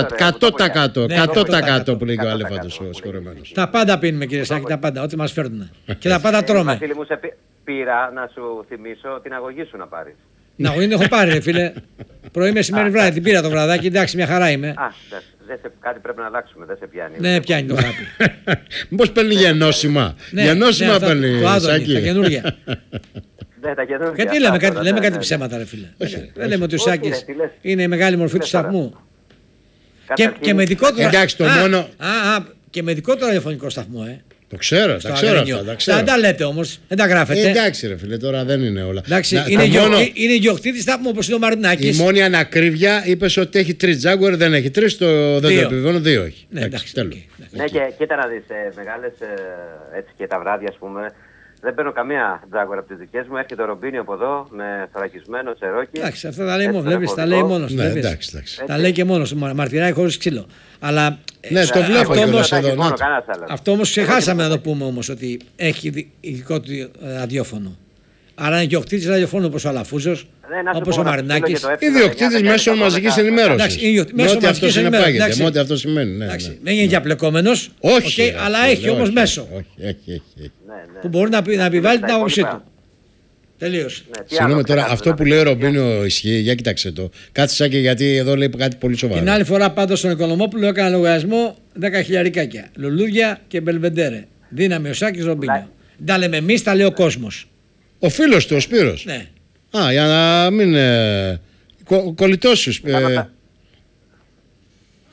που λέει και ο Αλέφαντος ο σκορεμένος. Τα πάντα πίνουμε, κύριε Σάκη, τα πάντα, ό,τι μας φέρνουν. Και τα πάντα τρώμε. Βασίλη μου, σε πήρα να σου θυμίσω την αγωγή σου να πάρεις. Την αγωγή την έχω πάρει, ρε φίλε. Πρωί, μεσημέρι, βράδυ την πήρα το βραδάκι, εντάξει, μια χαρά είμαι. Κάτι πρέπει να αλλάξουμε, δεν σε πιάνει. Ναι, πιάνει το γράπη. Μήπως παίρνει γενώσιμα. Γενώσιμα παίρνει, Σάκη. Τα καινούργια. Και τι λέμε κάτι ψέματα, ρε φίλε. Δεν λέμε ότι ο Σάκης είναι η μεγάλη μορφή του σταθμού. Και με δικό του. Εντάξει, το μόνο. Και με δικό του ραδιοφωνικό σταθμό, Το ξέρω, τα ξέρω αυτά. Δεν τα λέτε όμως, δεν τα γράφετε. Εντάξει, ρε φίλε, τώρα δεν είναι όλα. Εντάξει, είναι γεωκτήτη σταθμού όπως είναι ο Μαρινάκης. Η μόνη ανακρίβεια είπε ότι έχει 3 Jaguar, δεν έχει 3, δεν το επιβεβαιώνω, 2 έχει. Ναι, εντάξει, τέλος. Ναι, και κοίτα να δεις, μεγάλες έτσι και τα βράδια, ας πούμε. Δεν παίρνω καμία Jaguar από τις δικές μου. Έρχεται ο Ρομπίνι από εδώ με θωρακισμένο τσερόκι. Εντάξει, αυτά τα λέει μόνο. Βλέπεις, τα λέει μόνος. Ναι, εντάξει. Τα λέει και μόνος. Μαρτυράει χωρίς ξύλο. Αλλά. Ναι, το βλέπω όμως εδώ. Αυτό όμως ξεχάσαμε να το πούμε όμως ότι έχει ειδικό του ραδιόφωνο. Άρα είναι ιδιοκτήτης ραδιοφώνου όπως ο Αλαφούζος, όπως ο Μαρινάκης. Ιδιοκτήτης μέσω μαζικής ενημέρωσης. Ό,τι αυτό συνεπάγεται, ό,τι αυτό σημαίνει. Δεν είναι διαπλεκόμενος, αλλά έχει όμως μέσο. Που μπορεί να επιβάλλει την άποψή του. Τελείωσε. Συγγνώμη τώρα, αυτό που λέει ο Ρομπίνιο ισχύει, για κοιτάξτε το. Κάτσε Σάκη, γιατί εδώ λέει κάτι πολύ σοβαρό. Την άλλη φορά πάντως στον Οικονομόπουλο έκανα λογαριασμό 10.000 λουλούδια και μπελβεντέρε. Δύναμη ο Σάκης Ρομπίνιο. Τα λέμε εμείς, τα λέει ο κόσμος. Ο φίλος του, ο Σπύρος. Ναι. Για να μην. Κολλητός σου.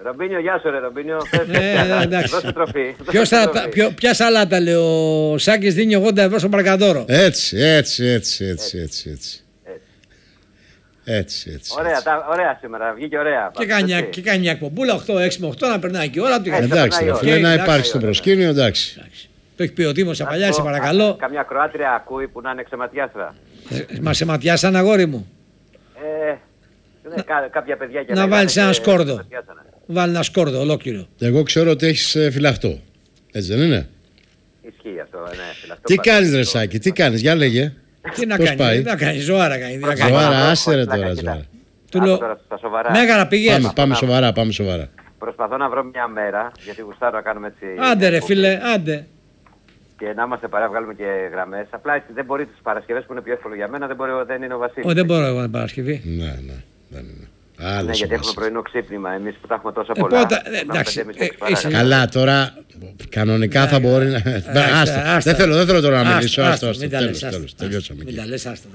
Ρομπίνιο, γεια σου ρε Ρομπίνιο. Δώσε τροφή. Ποια σαλάτα λέει ο Σάκης, δίνει 80 ευρώ στον Παρκαδόρο. Έτσι. Ωραία σήμερα, βγήκε ωραία. Και κάνει μια εκπομπούλα 8-6 με 8 να περνάει και η ώρα του. Εντάξει, φίλε, να υπάρχει στο προσκήνιο, εντάξει. Το έχει πει ο Τίμος Σαπαλιά, σε παρακαλώ. Καμιά Κροάτρια ακούει που να είναι ξεματιάστρα. Μα σε ματιάσαν, αγόρι μου. Κάποια παιδιά και να βάλεις ένα σκόρδο. Βάλει ένα σκόρδο ολόκληρο. Εγώ ξέρω ότι έχεις φυλαχτό. Έτσι δεν είναι? Ισχύει αυτό, ναι. Φυλαχτό. Τι κάνεις ρε Σάκη, τι κάνεις, για λέγε. Τι να κάνει, τι να κάνει, ζωάρα κάνει. Ζωάρα, άσε ρε τώρα ζωάρα. Του λέω, Μέγαρα πήγες. Πάμε σοβαρά. Προσπαθώ να βρω μια μέρα, γιατί γουστάρω να κάνουμε έτσι... Άντε ρε φίλε, άντε. Και να είμαστε παρέα, βγάλουμε και γραμμές. Απλά έτσι δεν μπορεί τις Παρασκευές που είναι πιο εύκολο για μένα, δεν είναι ο Βασίλης. Δεν μπορώ εγώ την Παρασκευή. Ναι, δεν είναι. Ναι, γιατί έχουμε πρωινό ξύπνημα εμείς που τα έχουμε τόσα πολλά. Εντάξει. Καλά, τώρα κανονικά θα μπορεί να... Δεν θέλω τώρα να μιλήσω. Μην τα λες, άστα.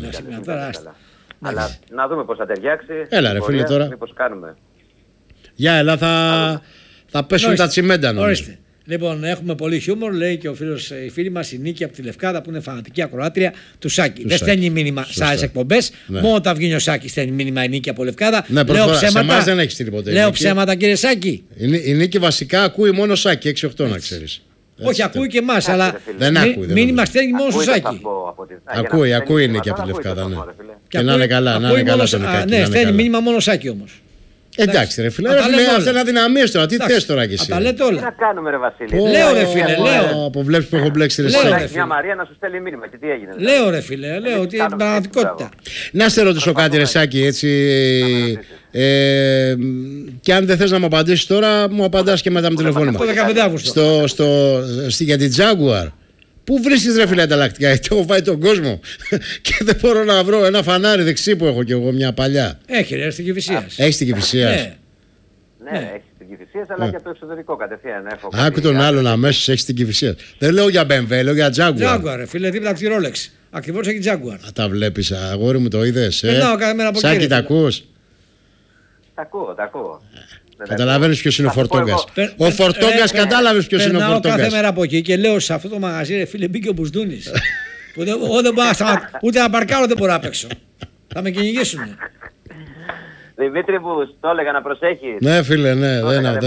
Αλλά να δούμε πώς θα ταιριάξει. Έλα ρε φίλε τώρα. Μήπως κάνουμε. Για έλα, θα πέσουν τα τσιμέντα νομίζω. Λοιπόν, έχουμε πολύ χιούμορ, λέει και η φίλη μας η Νίκη από τη Λευκάδα που είναι φανατική ακροάτρια του Σάκη. Δεν στέλνει μήνυμα σε άλλες εκπομπές. Μόνο όταν βγαίνει ο Σάκη στέλνει μήνυμα η Νίκη από Λευκάδα. Ναι, λέω ψέματα. Σε δεν έχει στείλει ποτέ. Λέω ψέματα, κύριε Σάκη. Η Νίκη βασικά ακούει μόνο Σάκη, 6-8 να ξέρεις. Όχι, ακούει και εμάς, αλλά δεν ακούει. Μήνυμα στέλνει μόνο στο Σάκη. Ακούει η Νίκη από τη Λευκάδα. Και να είναι καλά. Ναι, στέλνει μήνυμα μόνο Σάκη όμως. Εντάξει ρε φίλε, αυτά είναι αδυναμίες τώρα, τι θες τώρα κι εσύ. Τα λέτε όλα. Τι να κάνουμε ρε Βασίλη. Λέω ρε φίλε, λέω. Από βλέπεις που έχω μπλέξει ρε φίλε. Μια Μαρία να σου στέλνει μήνυμα και τι έγινε. Λέω ρε φίλε, λέω ότι είναι πραγματικότητα. Να σε ρωτήσω κάτι ρε Σάκη, έτσι. Και αν δεν θες να μου απαντήσεις τώρα, μου απαντάς και μετά με τηλεφώνημα. Το 15 Αύγουστο. Για την Jaguar. Πού βρίσκεις ρε φίλε ανταλλακτικά, γιατί έχω φάει τον κόσμο και δεν μπορώ να βρω ένα φανάρι δεξί που έχω κι εγώ μια παλιά. Έχει ρε, στην Κηφισίας. Έχει στην Κηφισίας. Ναι, έχει στην Κηφισίας, αλλά και από το εξωτερικό κατευθείαν. Άκου τον άλλον αμέσως, έχει στην Κηφισίας. Δεν λέω για BMW, λέω για Jaguar. Jaguar ρε φίλε, δίπλα από τη Rolex. Ακριβώς έχει Jaguar. Τα βλέπεις, αγόρι μου, το είδες. Περνάω κάθε μέρα από εκεί. Σάκη, τα ακούς? Τα ακούω. Καταλαβαίνεις ποιος είναι ο Φορτόγκας. Ο Φορτόγκας κατάλαβες ποιος είναι ο Φορτόγκας. Περνάω κάθε μέρα από εκεί και λέω σε αυτό το μαγαζί ρε φίλε μπήκε ο Μπουσδούνης. Εγώ δεν μπορώ ούτε να παρκάρω δεν μπορώ να παίξω. Θα με κυνηγήσουνε. Δημήτρη μου, το έλεγα να προσέχεις. Ναι φίλε, ναι.